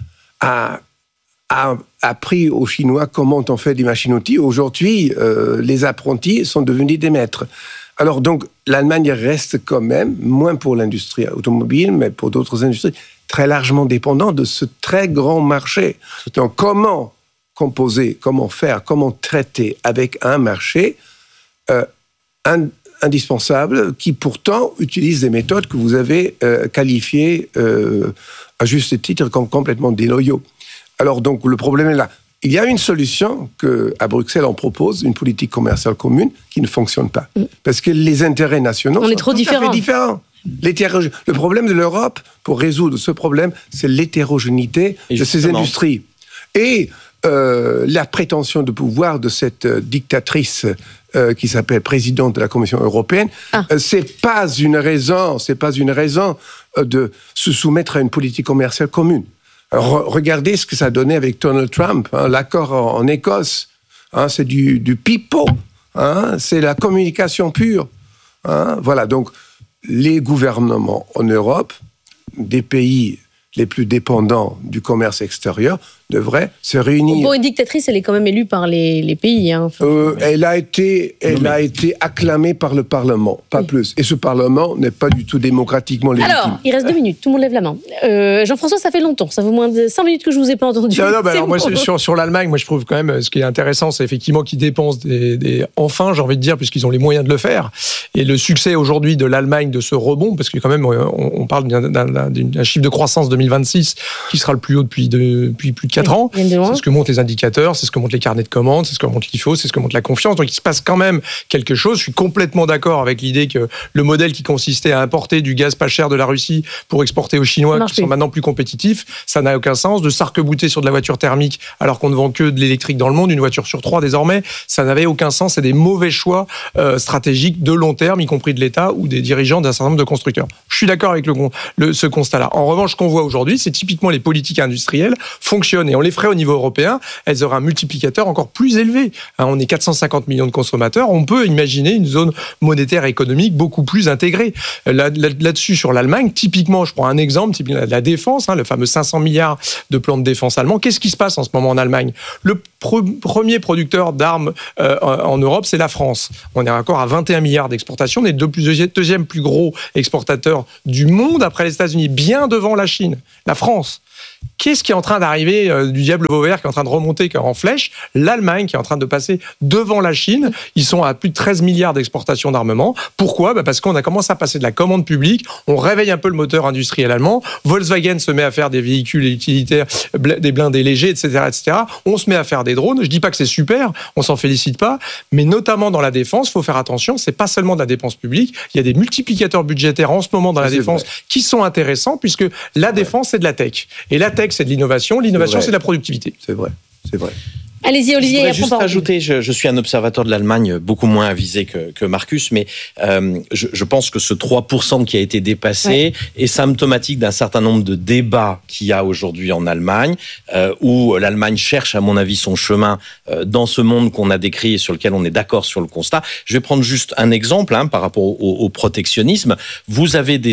appris aux Chinois comment on fait des machines-outils. Aujourd'hui, les apprentis sont devenus des maîtres. Alors donc, l'Allemagne reste quand même, moins pour l'industrie automobile, mais pour d'autres industries, très largement dépendante de ce très grand marché. Donc, comment composer, comment faire, comment traiter avec un marché indispensable qui pourtant utilise des méthodes que vous avez qualifiées à juste titre comme complètement déloyaux. Alors donc le problème est là. Il y a une solution qu'à Bruxelles on propose, une politique commerciale commune qui ne fonctionne pas. Parce que les intérêts nationaux sont tout à fait différents. Le problème de l'Europe, pour résoudre ce problème, c'est l'hétérogénéité de ces industries. Et la prétention de pouvoir de cette dictatrice qui s'appelle présidente de la Commission européenne, c'est pas une raison de se soumettre à une politique commerciale commune. Regardez ce que ça a donné avec Donald Trump, l'accord en Écosse. C'est du pipeau, c'est la communication pure. Voilà, donc les gouvernements en Europe, des pays les plus dépendants du commerce extérieur, devrait se réunir. Pour une dictatrice, elle est quand même élue par les pays. Elle a été acclamée par le Parlement, pas plus. Et ce Parlement n'est pas du tout démocratiquement légitime. Alors, il reste 2 minutes, tout le monde lève la main. Jean-François, ça fait longtemps, ça fait moins de 5 minutes que je vous ai pas entendu. Alors moi, sur l'Allemagne, moi je trouve quand même, ce qui est intéressant, c'est effectivement qu'ils dépensent enfin, j'ai envie de dire, puisqu'ils ont les moyens de le faire. Et le succès aujourd'hui de l'Allemagne de ce rebond, parce que quand même, on parle d'un chiffre de croissance 2026 qui sera le plus haut depuis plus de 4 ans. C'est ce que montrent les indicateurs, c'est ce que montrent les carnets de commandes, c'est ce que montre l'IFO, c'est ce que montre la confiance. Donc il se passe quand même quelque chose. Je suis complètement d'accord avec l'idée que le modèle qui consistait à importer du gaz pas cher de la Russie pour exporter aux Chinois qui sont maintenant plus compétitifs, ça n'a aucun sens. De s'arc-bouter sur de la voiture thermique alors qu'on ne vend que de l'électrique dans le monde, une voiture sur 3 désormais, ça n'avait aucun sens. C'est des mauvais choix stratégiques de long terme, y compris de l'État ou des dirigeants d'un certain nombre de constructeurs. Je suis d'accord avec ce constat-là. En revanche, ce qu'on voit aujourd'hui, c'est typiquement les politiques industrielles fonctionnent et on les ferait au niveau européen, elles auraient un multiplicateur encore plus élevé. On est 450 millions de consommateurs, on peut imaginer une zone monétaire et économique beaucoup plus intégrée. Là-dessus, sur l'Allemagne, typiquement, je prends un exemple, la défense, le fameux 500 milliards de plan de défense allemand. Qu'est-ce qui se passe en ce moment en Allemagne ? Le premier producteur d'armes en Europe, c'est la France. On est encore à 21 milliards d'exportations, on est le deuxième plus gros exportateur du monde après les États-Unis, bien devant la Chine, la France. Qu'est-ce qui est en train d'arriver du diable Vauvert qui est en train de remonter en flèche ? L'Allemagne qui est en train de passer devant la Chine. Ils sont à plus de 13 milliards d'exportations d'armement. Pourquoi ? Parce qu'on a commencé à passer de la commande publique. On réveille un peu le moteur industriel allemand. Volkswagen se met à faire des véhicules utilitaires, des blindés légers, etc., etc. On se met à faire des drones. Je dis pas que c'est super, on s'en félicite pas, mais notamment dans la défense, il faut faire attention. C'est pas seulement de la dépense publique. Il y a des multiplicateurs budgétaires en ce moment dans la défense qui sont intéressants puisque la défense c'est de la tech. Et la tech, c'est de l'innovation. L'innovation, c'est de la productivité. C'est vrai. Allez-y, Olivier. Je voudrais juste rajouter, je suis un observateur de l'Allemagne beaucoup moins avisé que Marcus, mais je pense que ce 3% qui a été dépassé est symptomatique d'un certain nombre de débats qu'il y a aujourd'hui en Allemagne, où l'Allemagne cherche, à mon avis, son chemin dans ce monde qu'on a décrit et sur lequel on est d'accord sur le constat. Je vais prendre juste un exemple par rapport au protectionnisme. Vous avez des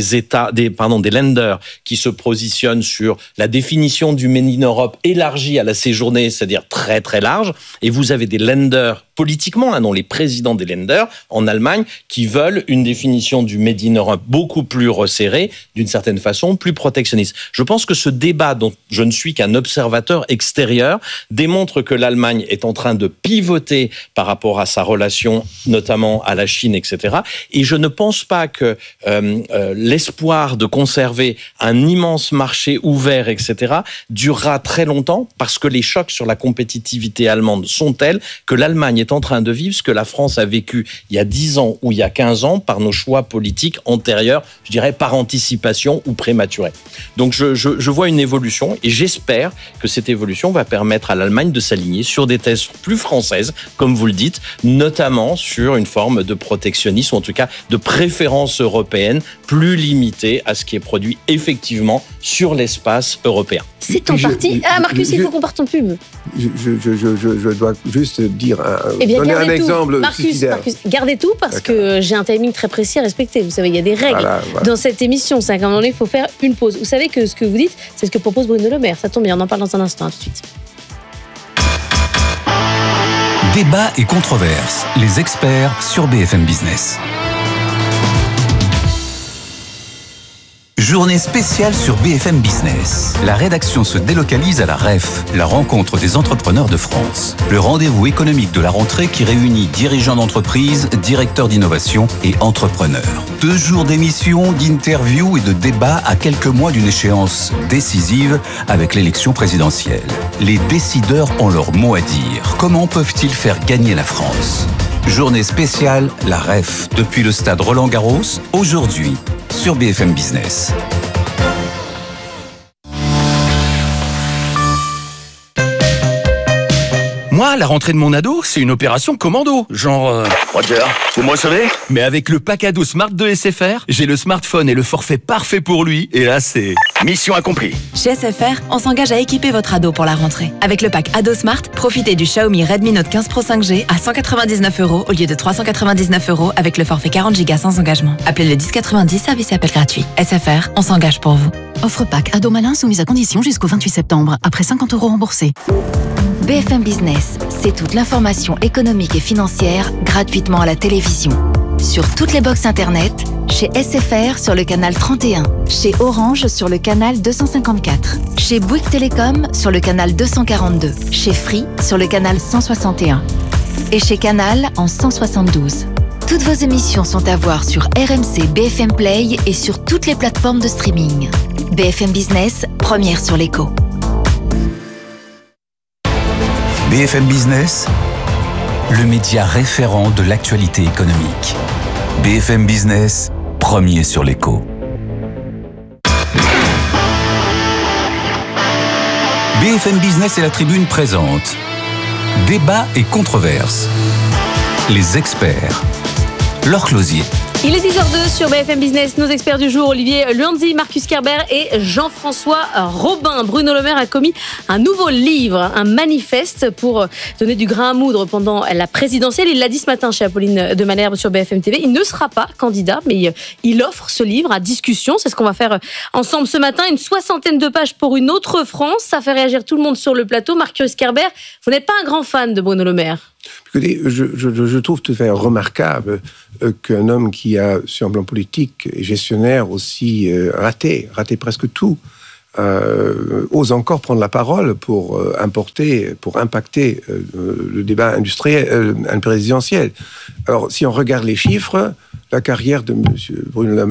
lenders qui se positionnent sur la définition du Made in Europe élargie à la séjournée, c'est-à-dire très très large, et vous avez des lenders politiquement, dont les présidents des lenders en Allemagne, qui veulent une définition du Made in Europe beaucoup plus resserrée, d'une certaine façon, plus protectionniste. Je pense que ce débat, dont je ne suis qu'un observateur extérieur, démontre que l'Allemagne est en train de pivoter par rapport à sa relation, notamment à la Chine, etc. Et je ne pense pas que l'espoir de conserver un immense marché ouvert, etc., durera très longtemps, parce que les chocs sur la compétitivité allemande sont tels que l'Allemagne est en train de vivre ce que la France a vécu il y a 10 ans ou il y a 15 ans par nos choix politiques antérieurs, je dirais par anticipation ou prématurés. Donc je vois une évolution et j'espère que cette évolution va permettre à l'Allemagne de s'aligner sur des thèses plus françaises, comme vous le dites, notamment sur une forme de protectionnisme, ou en tout cas de préférence européenne plus limitée à ce qui est produit effectivement sur l'espace européen. C'est en partie. Marcus, il faut qu'on parte en pub. Je dois juste dire, donner un exemple. Marcus, gardez tout parce que j'ai un timing très précis à respecter. Vous savez, il y a des règles dans cette émission. C'est qu'à un moment donné, il faut faire une pause. Vous savez que ce que vous dites, c'est ce que propose Bruno Le Maire. Ça tombe bien, on en parle dans un instant. À tout de suite. Débat et controverse. Les experts sur BFM Business. Journée spéciale sur BFM Business. La rédaction se délocalise à la REF, la rencontre des entrepreneurs de France. Le rendez-vous économique de la rentrée qui réunit dirigeants d'entreprise, directeurs d'innovation et entrepreneurs. 2 jours d'émissions, d'interviews et de débats à quelques mois d'une échéance décisive avec l'élection présidentielle. Les décideurs ont leur mot à dire. Comment peuvent-ils faire gagner la France ? Journée spéciale, la REF, depuis le stade Roland-Garros, aujourd'hui, sur BFM Business. Moi, la rentrée de mon ado, c'est une opération commando. Genre... Roger, vous me recevez ? Mais avec le pack ado Smart de SFR, j'ai le smartphone et le forfait parfait pour lui. Et là, c'est... Mission accomplie. Chez SFR, on s'engage à équiper votre ado pour la rentrée. Avec le pack Ado Smart, profitez du Xiaomi Redmi Note 15 Pro 5G à 199 € au lieu de 399 € avec le forfait 40 Go sans engagement. Appelez le 1090, service et appel gratuit. SFR, on s'engage pour vous. Offre pack Ado Malin soumise à condition jusqu'au 28 septembre, après 50 € remboursés. BFM Business, c'est toute l'information économique et financière gratuitement à la télévision. Sur toutes les box internet, chez SFR sur le canal 31, chez Orange sur le canal 254, chez Bouygues Télécom sur le canal 242, chez Free sur le canal 161 et chez Canal en 172. Toutes vos émissions sont à voir sur RMC BFM Play et sur toutes les plateformes de streaming. BFM Business, première sur l'écho. BFM Business, le média référent de l'actualité économique. BFM Business, premier sur l'écho. BFM Business et la Tribune présente Débat et controverses. Les experts. Laure Closier. Il est 10h02 sur BFM Business. Nos experts du jour, Olivier Luanzi, Marcus Kerber et Jean-François Robin. Bruno Le Maire a commis un nouveau livre, un manifeste pour donner du grain à moudre pendant la présidentielle. Il l'a dit ce matin chez Apolline de Malherbe sur BFM TV. Il ne sera pas candidat, mais il offre ce livre à discussion. C'est ce qu'on va faire ensemble ce matin. Une 60aine de pages pour une autre France. Ça fait réagir tout le monde sur le plateau. Marcus Kerber, vous n'êtes pas un grand fan de Bruno Le Maire? Écoutez, je trouve tout à fait remarquable qu'un homme qui a, sur un plan politique et gestionnaire aussi raté presque tout, ose encore prendre la parole pour impacter le débat industriel, présidentiel. Alors, si on regarde les chiffres, la carrière de M. Bruno Le